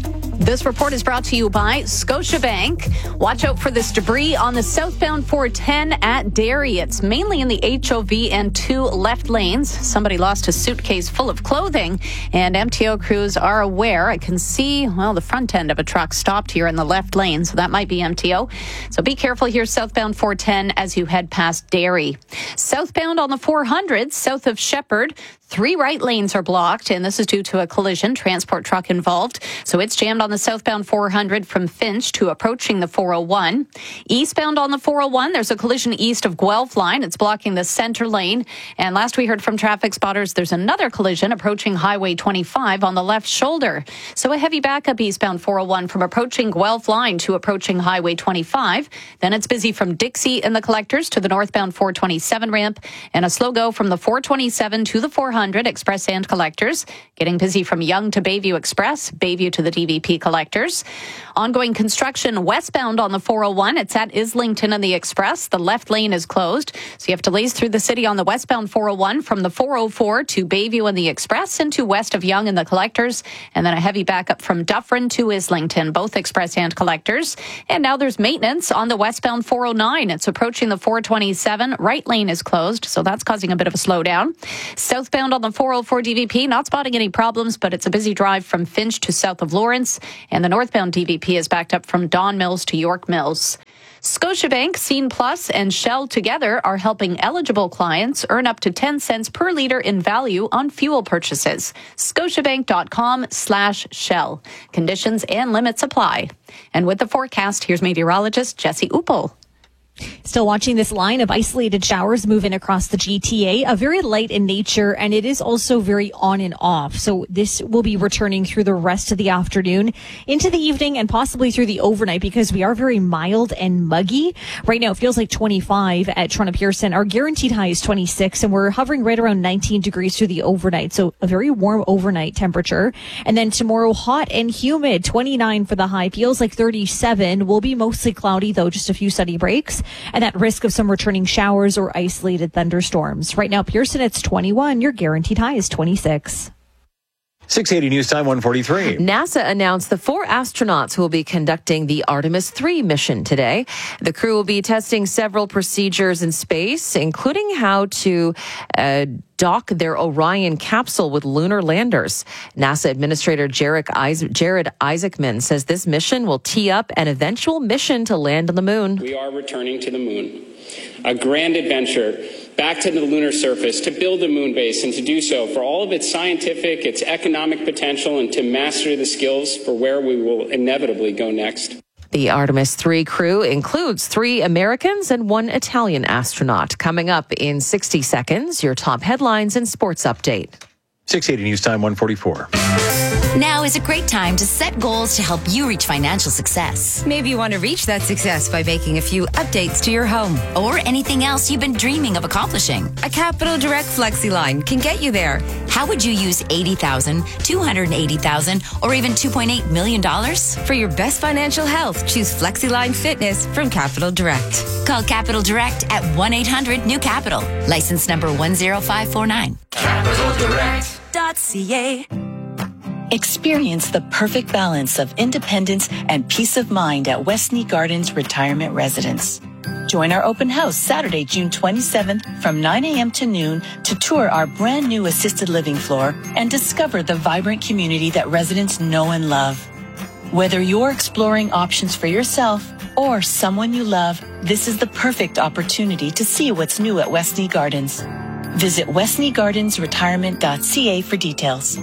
[SPEAKER 11] This report is brought to you by Scotiabank. Watch out for this debris on the southbound 410 at Derry. It's mainly in the HOV and 2 left lanes. Somebody lost a suitcase full of clothing, and MTO crews are aware. I can see, the front end of a truck stopped here in the left lane, so that might be MTO. So be careful here southbound 410 as you head past Derry. Southbound on the 400, south of Shepherd, 3 right lanes are blocked, and this is due to a collision, transport truck involved. So it's jammed on the southbound 400 from Finch to approaching the 401. Eastbound on the 401, there's a collision east of Guelph line. It's blocking the center lane. And last we heard from traffic spotters, there's another collision approaching Highway 25 on the left shoulder. So a heavy backup eastbound 401 from approaching Guelph line to approaching Highway 25. Then it's busy from Dixie and the collectors to the northbound 427 ramp, and a slow go from the 427 to the 400 express and collectors. Getting busy from Yonge to Bayview Express, Bayview to the DVP collectors. Ongoing construction westbound on the 401. It's at Islington and the Express. The left lane is closed, so you have delays through the city on the westbound 401 from the 404 to Bayview and the Express and to west of Yonge and the collectors, and then a heavy backup from Dufferin to Islington, both express and collectors. And now there's maintenance on the westbound 409. It's approaching the 427. Right lane is closed, so that's causing a bit of a slowdown. Southbound on the 404 DVP, not spotting any problems, but it's a busy drive from Finch to south of Lawrence, and the northbound DVP is backed up from Don Mills to York Mills. Scotiabank, Scene Plus, and Shell together are helping eligible clients earn up to 10 cents per litre in value on fuel purchases. Scotiabank.com/Shell. Conditions and limits apply. And with the forecast, here's meteorologist Jesse Uppel.
[SPEAKER 1] Still watching this line of isolated showers move in across the GTA, a very light in nature, and it is also very on and off. So this will be returning through the rest of the afternoon into the evening and possibly through the overnight because we are very mild and muggy. Right now it feels like 25 at Toronto Pearson. Our guaranteed high is 26 and we're hovering right around 19 degrees through the overnight. So a very warm overnight temperature. And then tomorrow hot and humid, 29 for the high, feels like 37. Will be mostly cloudy though, just a few sunny breaks. And at risk of some returning showers or isolated thunderstorms. Right now, Pearson, it's 21. Your guaranteed high is 26.
[SPEAKER 3] 680 News Time 143.
[SPEAKER 18] NASA announced the 4 astronauts who will be conducting the Artemis 3 mission today. The crew will be testing several procedures in space, including how to dock their Orion capsule with lunar landers. NASA Administrator Jared Isaacman says this mission will tee up an eventual mission to land on the moon.
[SPEAKER 7] We are returning to the moon, a grand adventure back to the lunar surface to build a moon base, and to do so for all of its scientific, its economic potential, and to master the skills for where we will inevitably go next.
[SPEAKER 18] The Artemis 3 crew includes 3 Americans and 1 Italian astronaut. Coming up in 60 seconds, your top headlines and sports update.
[SPEAKER 3] 680 News Time 144.
[SPEAKER 10] Now is a great time to set goals to help you reach financial success.
[SPEAKER 13] Maybe you want to reach that success by making a few updates to your home.
[SPEAKER 10] Or anything else you've been dreaming of accomplishing.
[SPEAKER 13] A Capital Direct FlexiLine can get you there.
[SPEAKER 10] How would you use $80,000, $280,000, or even $2.8 million?
[SPEAKER 13] For your best financial health, choose FlexiLine Fitness from Capital Direct.
[SPEAKER 10] Call Capital Direct at 1-800-NEW-CAPITAL. License number 10549.
[SPEAKER 13] CapitalDirect.ca.
[SPEAKER 14] Experience the perfect balance of independence and peace of mind at Westney Gardens Retirement Residence. Join our open house Saturday, June 27th from 9 a.m. to noon to tour our brand new assisted living floor and discover the vibrant community that residents know and love. Whether you're exploring options for yourself or someone you love, this is the perfect opportunity to see what's new at Westney Gardens. Visit westneygardensretirement.ca for details.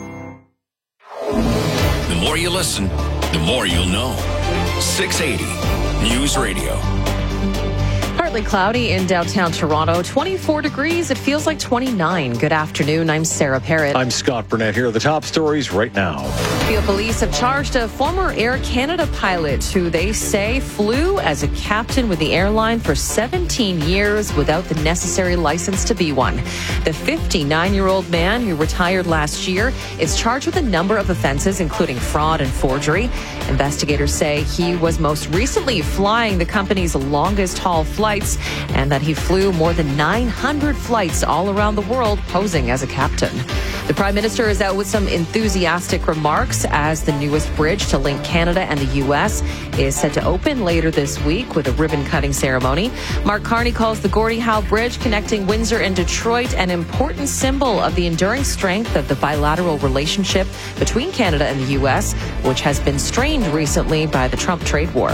[SPEAKER 17] The more you listen, the more you'll know. 680 News Radio.
[SPEAKER 18] Partly cloudy in downtown Toronto, 24 degrees. It feels like 29. Good afternoon. I'm Sarah Parrott.
[SPEAKER 3] I'm Scott Burnett. Here are the top stories right now.
[SPEAKER 18] Peel police have charged a former Air Canada pilot who they say flew as a captain with the airline for 17 years without the necessary license to be one. The 59-year-old man who retired last year is charged with a number of offenses, including fraud and forgery. Investigators say he was most recently flying the company's longest haul flights and that he flew more than 900 flights all around the world posing as a captain. The Prime Minister is out with some enthusiastic remarks as the newest bridge to link Canada and the U.S. is set to open later this week with a ribbon-cutting ceremony. Mark Carney calls the Gordie Howe Bridge connecting Windsor and Detroit an important symbol of the enduring strength of the bilateral relationship between Canada and the U.S., which has been strained recently by the Trump trade war.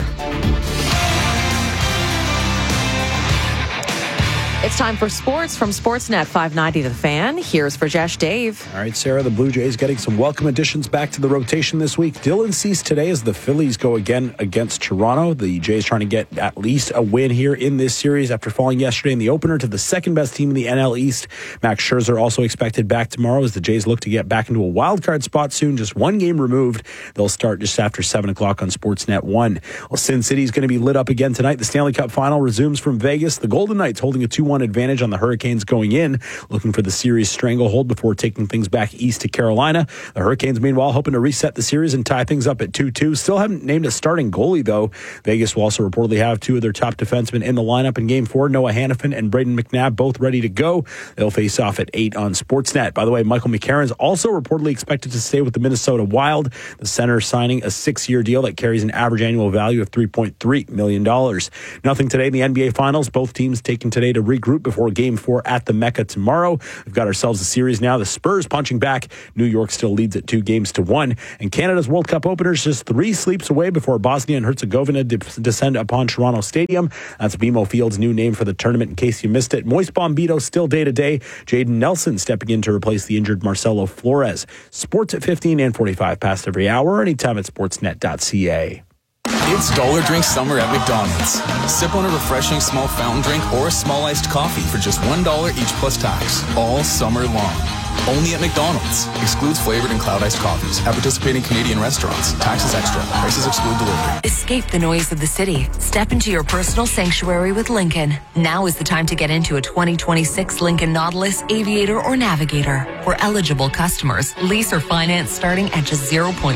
[SPEAKER 18] It's time for sports from Sportsnet 590 The Fan. Here's Rajesh Dave.
[SPEAKER 4] All right, Sarah, the Blue Jays getting some welcome additions back to the rotation this week. Dylan Cease today as the Phillies go again against Toronto. The Jays trying to get at least a win here in this series after falling yesterday in the opener to the second-best team in the NL East. Max Scherzer also expected back tomorrow as the Jays look to get back into a wild-card spot soon, just one game removed. They'll start just after 7 o'clock on Sportsnet 1. Well, Sin City's going to be lit up again tonight. The Stanley Cup Final resumes from Vegas. The Golden Knights holding a 2-1 advantage on the Hurricanes going in, looking for the series stranglehold before taking things back east to Carolina. The Hurricanes, meanwhile, hoping to reset the series and tie things up at 2-2. Still haven't named a starting goalie, though. Vegas will also reportedly have two of their top defensemen in the lineup in Game 4. Noah Hannafin and Braden McNabb both ready to go. They'll face off at 8 on Sportsnet. By the way, Michael McCarron's also reportedly expected to stay with the Minnesota Wild. The center signing a 6-year deal that carries an average annual value of $3.3 million. Nothing today in the NBA Finals. Both teams taking today to regroup before Game 4 at the Mecca tomorrow. We've got ourselves a series now. The Spurs punching back. New York still leads at 2-1. And Canada's World Cup openers just 3 sleeps away before Bosnia and Herzegovina descend upon Toronto Stadium. That's BMO Field's new name for the tournament in case you missed it. Moist Bombito still day-to-day. Jaden Nelson stepping in to replace the injured Marcelo Flores. Sports at 15 and 45 past every hour, anytime at sportsnet.ca.
[SPEAKER 15] It's Dollar Drink Summer at McDonald's. Sip on a refreshing small fountain drink or a small iced coffee for just $1 each plus tax, all summer long. Only at McDonald's. Excludes flavored and cloud iced coffees. At participating Canadian restaurants. Taxes extra. Prices exclude delivery.
[SPEAKER 10] Escape the noise of the city. Step into your personal sanctuary with Lincoln. Now is the time to get into a 2026 Lincoln Nautilus, Aviator, or Navigator. For eligible customers, lease or finance starting at just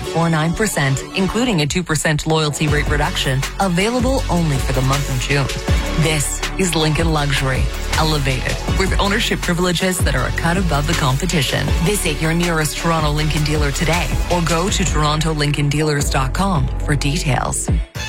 [SPEAKER 10] 0.49%, including a 2% loyalty rate reduction. Available only for the month of June. This is Lincoln Luxury. Elevated, with ownership privileges that are a cut above the competition. Visit your nearest Toronto Lincoln dealer today or go to torontolincolndealers.com for details.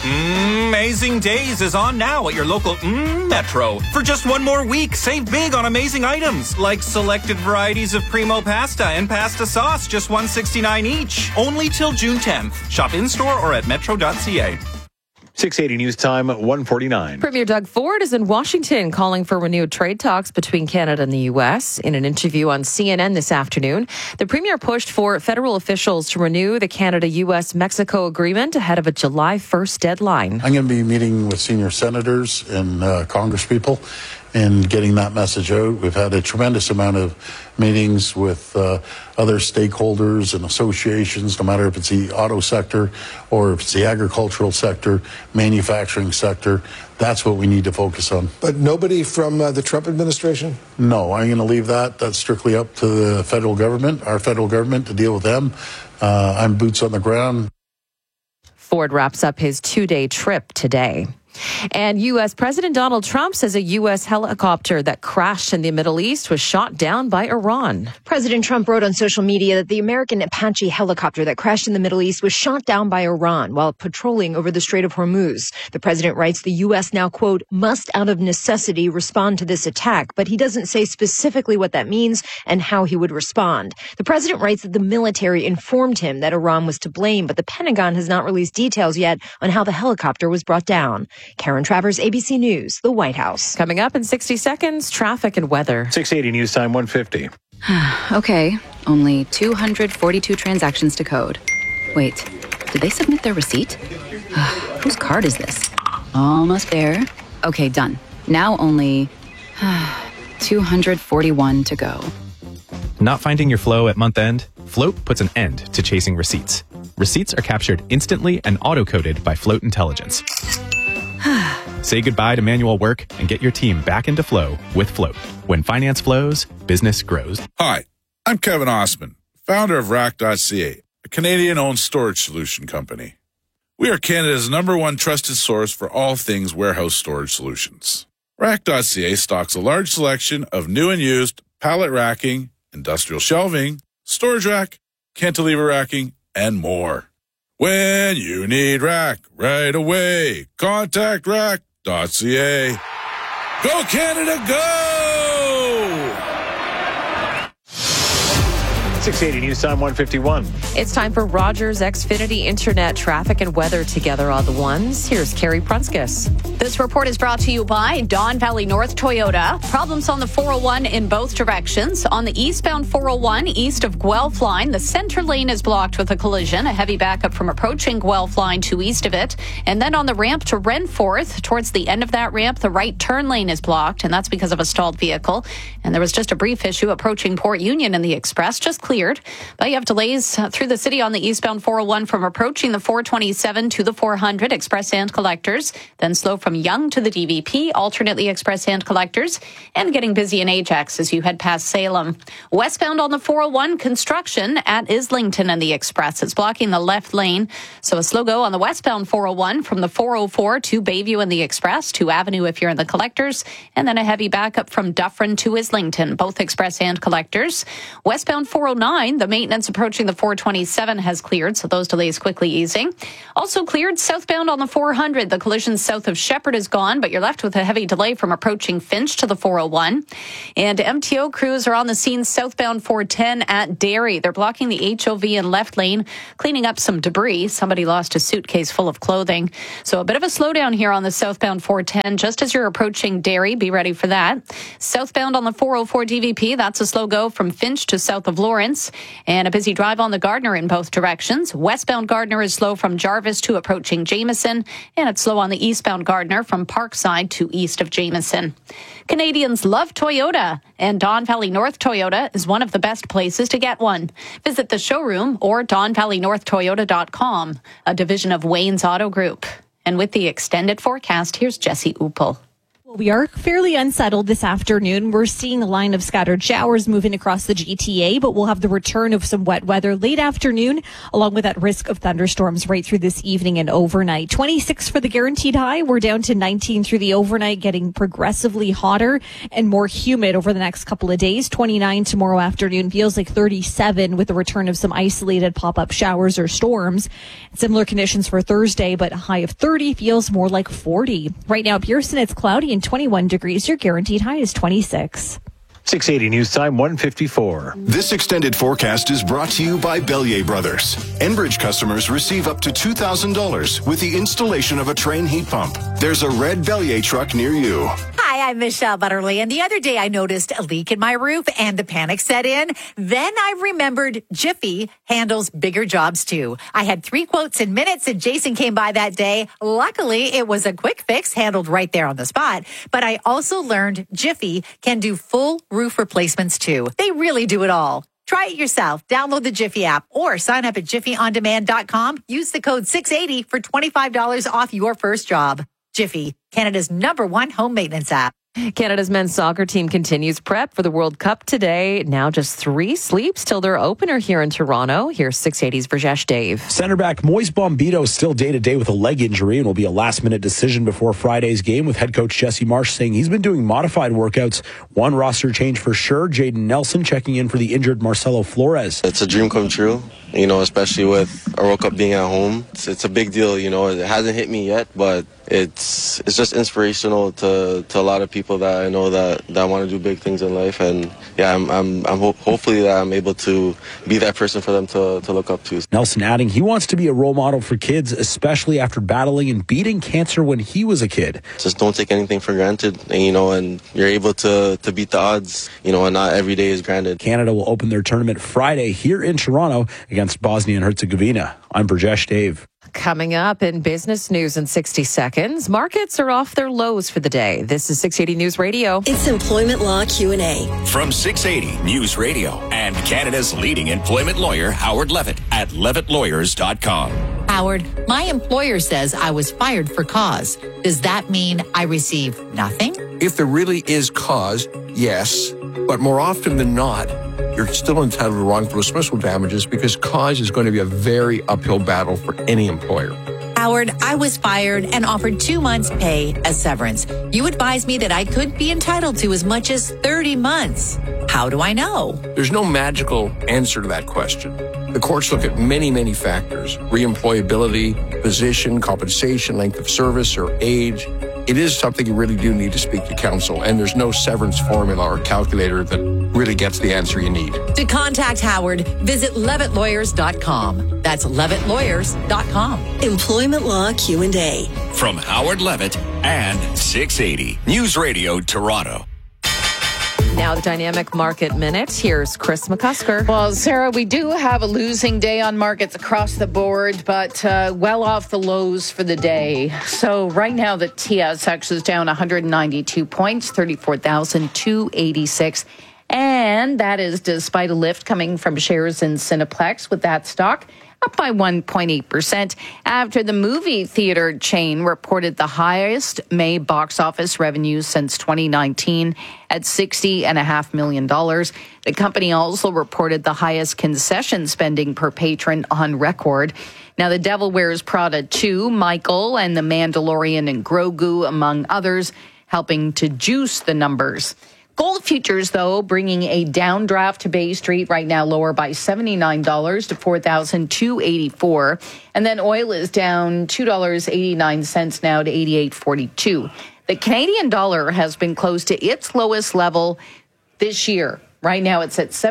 [SPEAKER 16] Amazing Days is on now at your local Metro. For just one more week, save big on amazing items like selected varieties of Primo pasta and pasta sauce, just $1.69 each. Only till June 10th. Shop in-store or at metro.ca.
[SPEAKER 3] 680 News Time, 1:49.
[SPEAKER 18] Premier Doug Ford is in Washington calling for renewed trade talks between Canada and the U.S. In an interview on CNN this afternoon, the Premier pushed for federal officials to renew the Canada-U.S.-Mexico agreement ahead of a July 1st deadline.
[SPEAKER 19] I'm going to be meeting with senior senators and congresspeople and getting that message out. We've had a tremendous amount of meetings with other stakeholders and associations, no matter if it's the auto sector or if it's the agricultural sector, manufacturing sector. That's what we need to focus on.
[SPEAKER 20] But nobody from the Trump administration?
[SPEAKER 19] No, I'm going to leave that. That's strictly up to the federal government, our federal government, to deal with them. I'm boots on the ground.
[SPEAKER 18] Ford wraps up his 2-day trip today. And U.S. President Donald Trump says a U.S. helicopter that crashed in the Middle East was shot down by Iran.
[SPEAKER 26] President Trump wrote on social media that the American Apache helicopter that crashed in the Middle East was shot down by Iran while patrolling over the Strait of Hormuz. The president writes the U.S. now, quote, must out of necessity respond to this attack, but he doesn't say specifically what that means and how he would respond. The president writes that the military informed him that Iran was to blame, but the Pentagon has not released details yet on how the helicopter was brought down. Karen Travers, ABC News, the White House.
[SPEAKER 18] Coming up in 60 seconds, traffic and weather.
[SPEAKER 3] 680 News Time, 1:50.
[SPEAKER 27] Okay, only 242 transactions to code. Wait, did they submit their receipt? Whose card is this? Almost there. Okay, done. Now only 241 to go.
[SPEAKER 28] Not finding your flow at month end? Float puts an end to chasing receipts. Receipts are captured instantly and auto-coded by Float Intelligence. Say goodbye to manual work and get your team back into flow with Float. When finance flows, business grows.
[SPEAKER 29] Hi, I'm Kevin Osman, founder of Rack.ca, a Canadian-owned storage solution company. We are Canada's #1 trusted source for all things warehouse storage solutions. Rack.ca stocks a large selection of new and used pallet racking, industrial shelving, storage rack, cantilever racking, and more. When you need rack right away, contact rack.ca. Go Canada, go!
[SPEAKER 3] 680 News Time 151.
[SPEAKER 18] It's time for Rogers Xfinity Internet traffic and weather together on the ones. Here's Carrie Prunskis.
[SPEAKER 11] This report is brought to you by Don Valley North Toyota. Problems on the 401 in both directions. On the eastbound 401 east of Guelph Line, the center lane is blocked with a collision. A heavy backup from approaching Guelph Line to east of it. And then on the ramp to Renforth, towards the end of that ramp, the right turn lane is blocked, and that's because of a stalled vehicle. And there was just a brief issue approaching Port Union in the Express, just cleared. But you have delays through the city on the eastbound 401 from approaching the 427 to the 400 express and collectors, then slow from Yonge to the DVP, alternately express and collectors, and getting busy in Ajax as you head past Salem. Westbound on the 401, construction at Islington and the Express. It's blocking the left lane, so a slow go on the westbound 401 from the 404 to Bayview and the Express, to Avenue if you're in the collectors, and then a heavy backup from Dufferin to Islington, both express and collectors. Westbound 409, the maintenance approaching the 427 has cleared, so those delays quickly easing. Also cleared southbound on the 400. The collision south of Shepherd is gone, but you're left with a heavy delay from approaching Finch to the 401. And MTO crews are on the scene southbound 410 at Derry. They're blocking the HOV and left lane, cleaning up some debris. Somebody lost a suitcase full of clothing. So a bit of a slowdown here on the southbound 410 just as you're approaching Derry. Be ready for that. Southbound on the 404 DVP, that's a slow go from Finch to south of Lawrence. And a busy drive on the Gardner in both directions. Westbound Gardner is slow from Jarvis to approaching Jameson, and it's slow on the eastbound Gardner from Parkside to east of Jameson. Canadians love Toyota, and Don Valley North Toyota is one of the best places to get one. Visit the showroom or DonValleyNorthToyota.com, a division of Wayne's Auto Group. And with the extended forecast, here's Jesse Upel.
[SPEAKER 1] We are fairly unsettled this afternoon. We're seeing a line of scattered showers moving across the GTA, but we'll have the return of some wet weather late afternoon, along with that risk of thunderstorms right through this evening and overnight. 26 for the guaranteed high. We're down to 19 through the overnight, getting progressively hotter and more humid over the next couple of days. 29 tomorrow afternoon, feels like 37 with the return of some isolated pop-up showers or storms. Similar conditions for Thursday, but a high of 30 feels more like 40. Right now, Pearson, it's cloudy and 21 degrees. Your guaranteed high is 26.
[SPEAKER 3] 680 News Time 154.
[SPEAKER 2] This extended forecast is brought to you by Bellier Brothers. Enbridge customers receive up to $2,000 with the installation of a Train heat pump. There's a red Bellier truck near you.
[SPEAKER 5] Hi, I'm Michelle Butterly, and the other day I noticed a leak in my roof and the panic set in. Then I remembered Jiffy handles bigger jobs too. I had 3 quotes in minutes and Jason came by that day. Luckily, it was a quick fix handled right there on the spot. But I also learned Jiffy can do full roof replacements too. They really do it all. Try it yourself. Download the Jiffy app or sign up at jiffyondemand.com. Use the code 680 for $25 off your first job. Jiffy, Canada's #1 home maintenance app.
[SPEAKER 18] Canada's men's soccer team continues prep for the World Cup today. Now just 3 sleeps till their opener here in Toronto. Here's 680's Brajesh Dave.
[SPEAKER 4] Center back Moise Bombito is still day-to-day with a leg injury and will be a last-minute decision before Friday's game, with head coach Jesse Marsh saying he's been doing modified workouts. One roster change for sure, Jaden Nelson checking in for the injured Marcelo Flores.
[SPEAKER 6] It's a dream come true, especially with a World Cup being at home. It's a big deal, It hasn't hit me yet, but it's just inspirational to a lot of people that I know that want to do big things in life, and I'm hopefully that I'm able to be that person for them to look up to.
[SPEAKER 4] Nelson adding he wants to be a role model for kids, especially after battling and beating cancer when he was a kid.
[SPEAKER 6] Just don't take anything for granted, and you're able to beat the odds, and not every day is granted.
[SPEAKER 4] Canada will open their tournament Friday here in Toronto against Bosnia and Herzegovina. I'm Brajesh Dave.
[SPEAKER 18] Coming up in business news in 60 seconds, markets are off their lows for the day. This is 680 News Radio.
[SPEAKER 8] It's Employment Law Q&A.
[SPEAKER 17] From 680 News Radio and Canada's leading employment lawyer, Howard Levitt at levittlawyers.com.
[SPEAKER 5] Howard, my employer says I was fired for cause. Does that mean I receive nothing?
[SPEAKER 9] If there really is cause, yes. But more often than not, you're still entitled to wrongful dismissal damages because cause is going to be a very uphill battle for any employer.
[SPEAKER 5] Howard, I was fired and offered 2 months' pay as severance. You advised me that I could be entitled to as much as 30 months. How do I know?
[SPEAKER 9] There's no magical answer to that question. The courts look at many, many factors: reemployability, position, compensation, length of service, or age. It is something you really do need to speak to counsel, and there's no severance formula or calculator that really gets the answer you need.
[SPEAKER 5] To contact Howard, visit levittlawyers.com. That's levittlawyers.com.
[SPEAKER 8] Employment Law Q&A.
[SPEAKER 17] From Howard Levitt and 680 News Radio Toronto.
[SPEAKER 18] Now the Dynamic Market Minute. Here's Chris McCusker.
[SPEAKER 11] Well, Sarah, we do have a losing day on markets across the board, but well off the lows for the day. So right now the TSX is down 192 points, 34,286. And that is despite a lift coming from shares in Cineplex, with that stock up by 1.8% after the movie theater chain reported the highest May box office revenues since 2019 at $60.5 million. The company also reported the highest concession spending per patron on record. Now, The Devil Wears Prada 2, Michael, and The Mandalorian and Grogu, among others, helping to juice the numbers. Gold futures, though, bringing a downdraft to Bay Street right now, lower by $79 to $4,284. And then oil is down $2.89 now to $88.42. The Canadian dollar has been close to its lowest level this year. Right now, it's at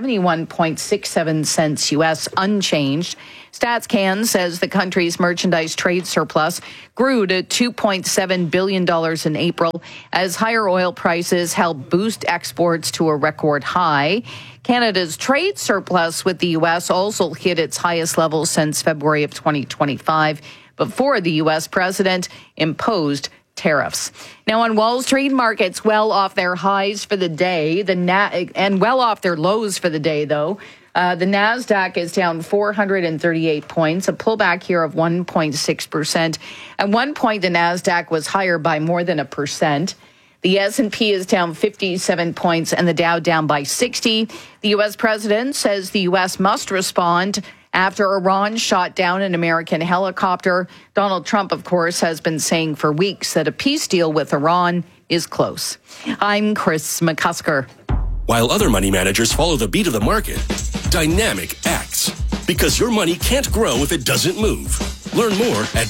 [SPEAKER 11] 71.67 cents U.S., unchanged. StatsCan says the country's merchandise trade surplus grew to $2.7 billion in April as higher oil prices helped boost exports to a record high. Canada's trade surplus with the U.S. also hit its highest level since February of 2025, before the U.S. president imposed tariffs. Now, on Wall Street, markets well off their highs for the day, and well off their lows for the day, though. The NASDAQ is down 438 points, a pullback here of 1.6%. At one point, the NASDAQ was higher by more than 1%. The S&P is down 57 points and the Dow down by 60. The U.S. president says the U.S. must respond after Iran shot down an American helicopter. Donald Trump, of course, has been saying for weeks that a peace deal with Iran is close. I'm Chris McCusker.
[SPEAKER 7] While other money managers follow the beat of the market, Dynamic acts. Because your money can't grow if it doesn't move. Learn more at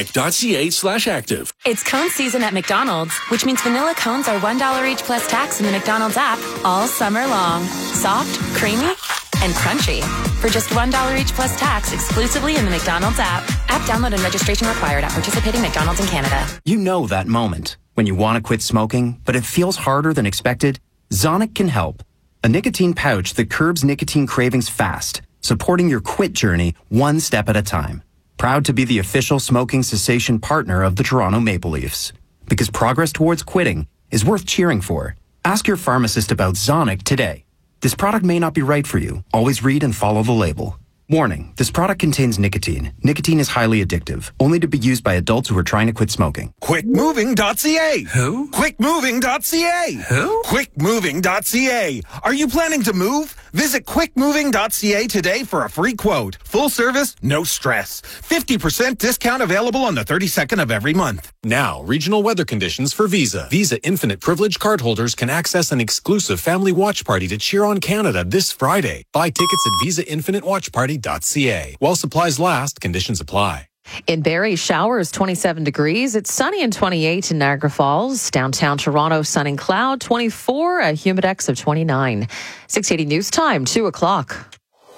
[SPEAKER 7] dynamic.ca/active.
[SPEAKER 12] It's cone season at McDonald's, which means vanilla cones are $1 each plus tax in the McDonald's app all summer long. Soft, creamy, and crunchy. For just $1 each plus tax exclusively in the McDonald's app. App download and registration required at participating McDonald's in Canada.
[SPEAKER 13] You know that moment when you want to quit smoking, but it feels harder than expected? Zonic can help. A nicotine pouch that curbs nicotine cravings fast, supporting your quit journey one step at a time. Proud to be the official smoking cessation partner of the Toronto Maple Leafs. Because progress towards quitting is worth cheering for. Ask your pharmacist about Zonic today. This product may not be right for you. Always read and follow the label. Warning, this product contains nicotine. Nicotine is highly addictive, only to be used by adults who are trying to quit smoking.
[SPEAKER 14] QuickMoving.ca.
[SPEAKER 13] Who?
[SPEAKER 14] QuickMoving.ca.
[SPEAKER 13] Who?
[SPEAKER 14] QuickMoving.ca. Are you planning to move? Visit QuickMoving.ca today for a free quote. Full service, no stress. 50% discount available on the 32nd of every month.
[SPEAKER 21] Now, regional weather conditions for Visa. Visa Infinite Privilege cardholders can access an exclusive family watch party to cheer on Canada this Friday. Buy tickets at VisaInfiniteWatchParty.ca. While supplies last, conditions apply.
[SPEAKER 18] In Barrie, showers 27 degrees. It's sunny and 28 in Niagara Falls. Downtown Toronto, sun and cloud 24, a humidex of 29. 680 News Time, 2 o'clock.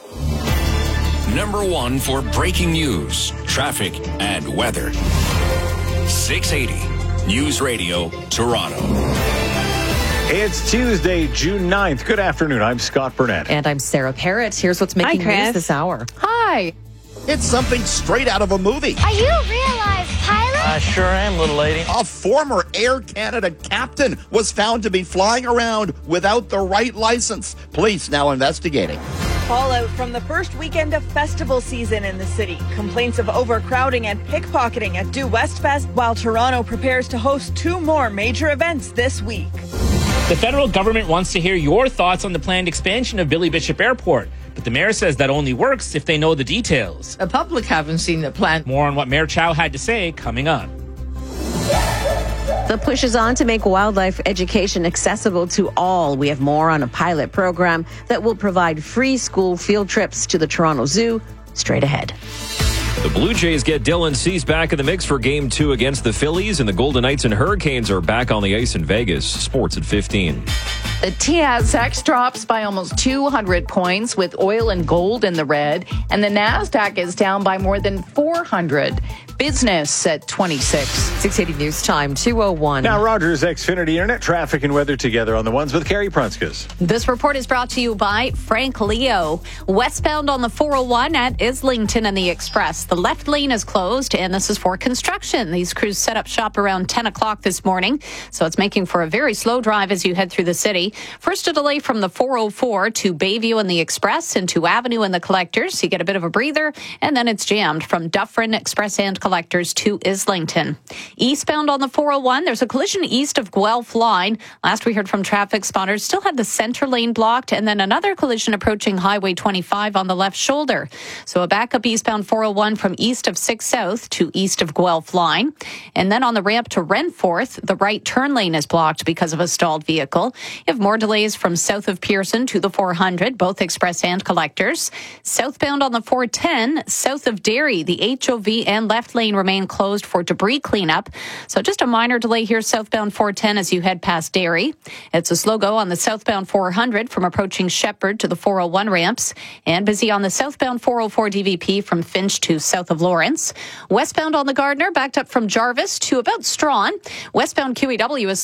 [SPEAKER 17] Number one for breaking news, traffic, and weather. 680 News Radio Toronto.
[SPEAKER 3] It's Tuesday, June 9th. Good afternoon. I'm Scott Burnett.
[SPEAKER 18] And I'm Sarah Parrott. Here's what's making news this hour.
[SPEAKER 11] Hi.
[SPEAKER 22] It's something straight out of a movie.
[SPEAKER 23] Are you a real-life pilot?
[SPEAKER 22] I sure am, little lady. A former Air Canada captain was found to be flying around without the right license. Police now investigating.
[SPEAKER 24] Fallout from the first weekend of festival season in the city. Complaints of overcrowding and pickpocketing at Due West Fest, while Toronto prepares to host 2 more major events this week.
[SPEAKER 25] The federal government wants to hear your thoughts on the planned expansion of Billy Bishop Airport, but the mayor says that only works if they know the details.
[SPEAKER 30] The public haven't seen the plan.
[SPEAKER 25] More on what Mayor Chow had to say coming up.
[SPEAKER 10] The push is on to make wildlife education accessible to all. We have more on a pilot program that will provide free school field trips to the Toronto Zoo straight ahead.
[SPEAKER 15] The Blue Jays get Dylan Cease back in the mix for Game 2 against the Phillies, and the Golden Knights and Hurricanes are back on the ice in Vegas. Sports at 15.
[SPEAKER 16] The TSX drops by almost 200 points with oil and gold in the red, and the NASDAQ is down by more than 400. Business at 26.
[SPEAKER 18] 680 News Time, 2:01.
[SPEAKER 3] Now, Rogers Xfinity Internet traffic and weather together on the ones with Carrie Prunskis.
[SPEAKER 11] This report is brought to you by Frank Leo. Westbound on the 401 at Islington and the Express. The left lane is closed, and this is for construction. These crews set up shop around 10 o'clock this morning, so it's making for a very slow drive as you head through the city. First, a delay from the 404 to Bayview and the Express and to Avenue and the Collectors. You get a bit of a breather, and then it's jammed from Dufferin, Express and Collectors to Islington. Eastbound on the 401, there's a collision east of Guelph Line. Last we heard from traffic spotters, still had the center lane blocked, and then another collision approaching Highway 25 on the left shoulder. So a backup eastbound 401 from east of 6 South to east of Guelph Line. And then on the ramp to Renforth, the right turn lane is blocked because of a stalled vehicle. You have more delays from south of Pearson to the 400, both Express and Collectors. Southbound on the 410, south of Derry, the HOV and left lane remain closed for debris cleanup. So just a minor delay here southbound 410 as you head past Derry. It's a slow go on the southbound 400 from approaching Shepherd to the 401 ramps, and busy on the southbound 404 DVP from Finch to south of Lawrence. Westbound on the Gardiner, backed up from Jarvis to about Strawn. Westbound QEW is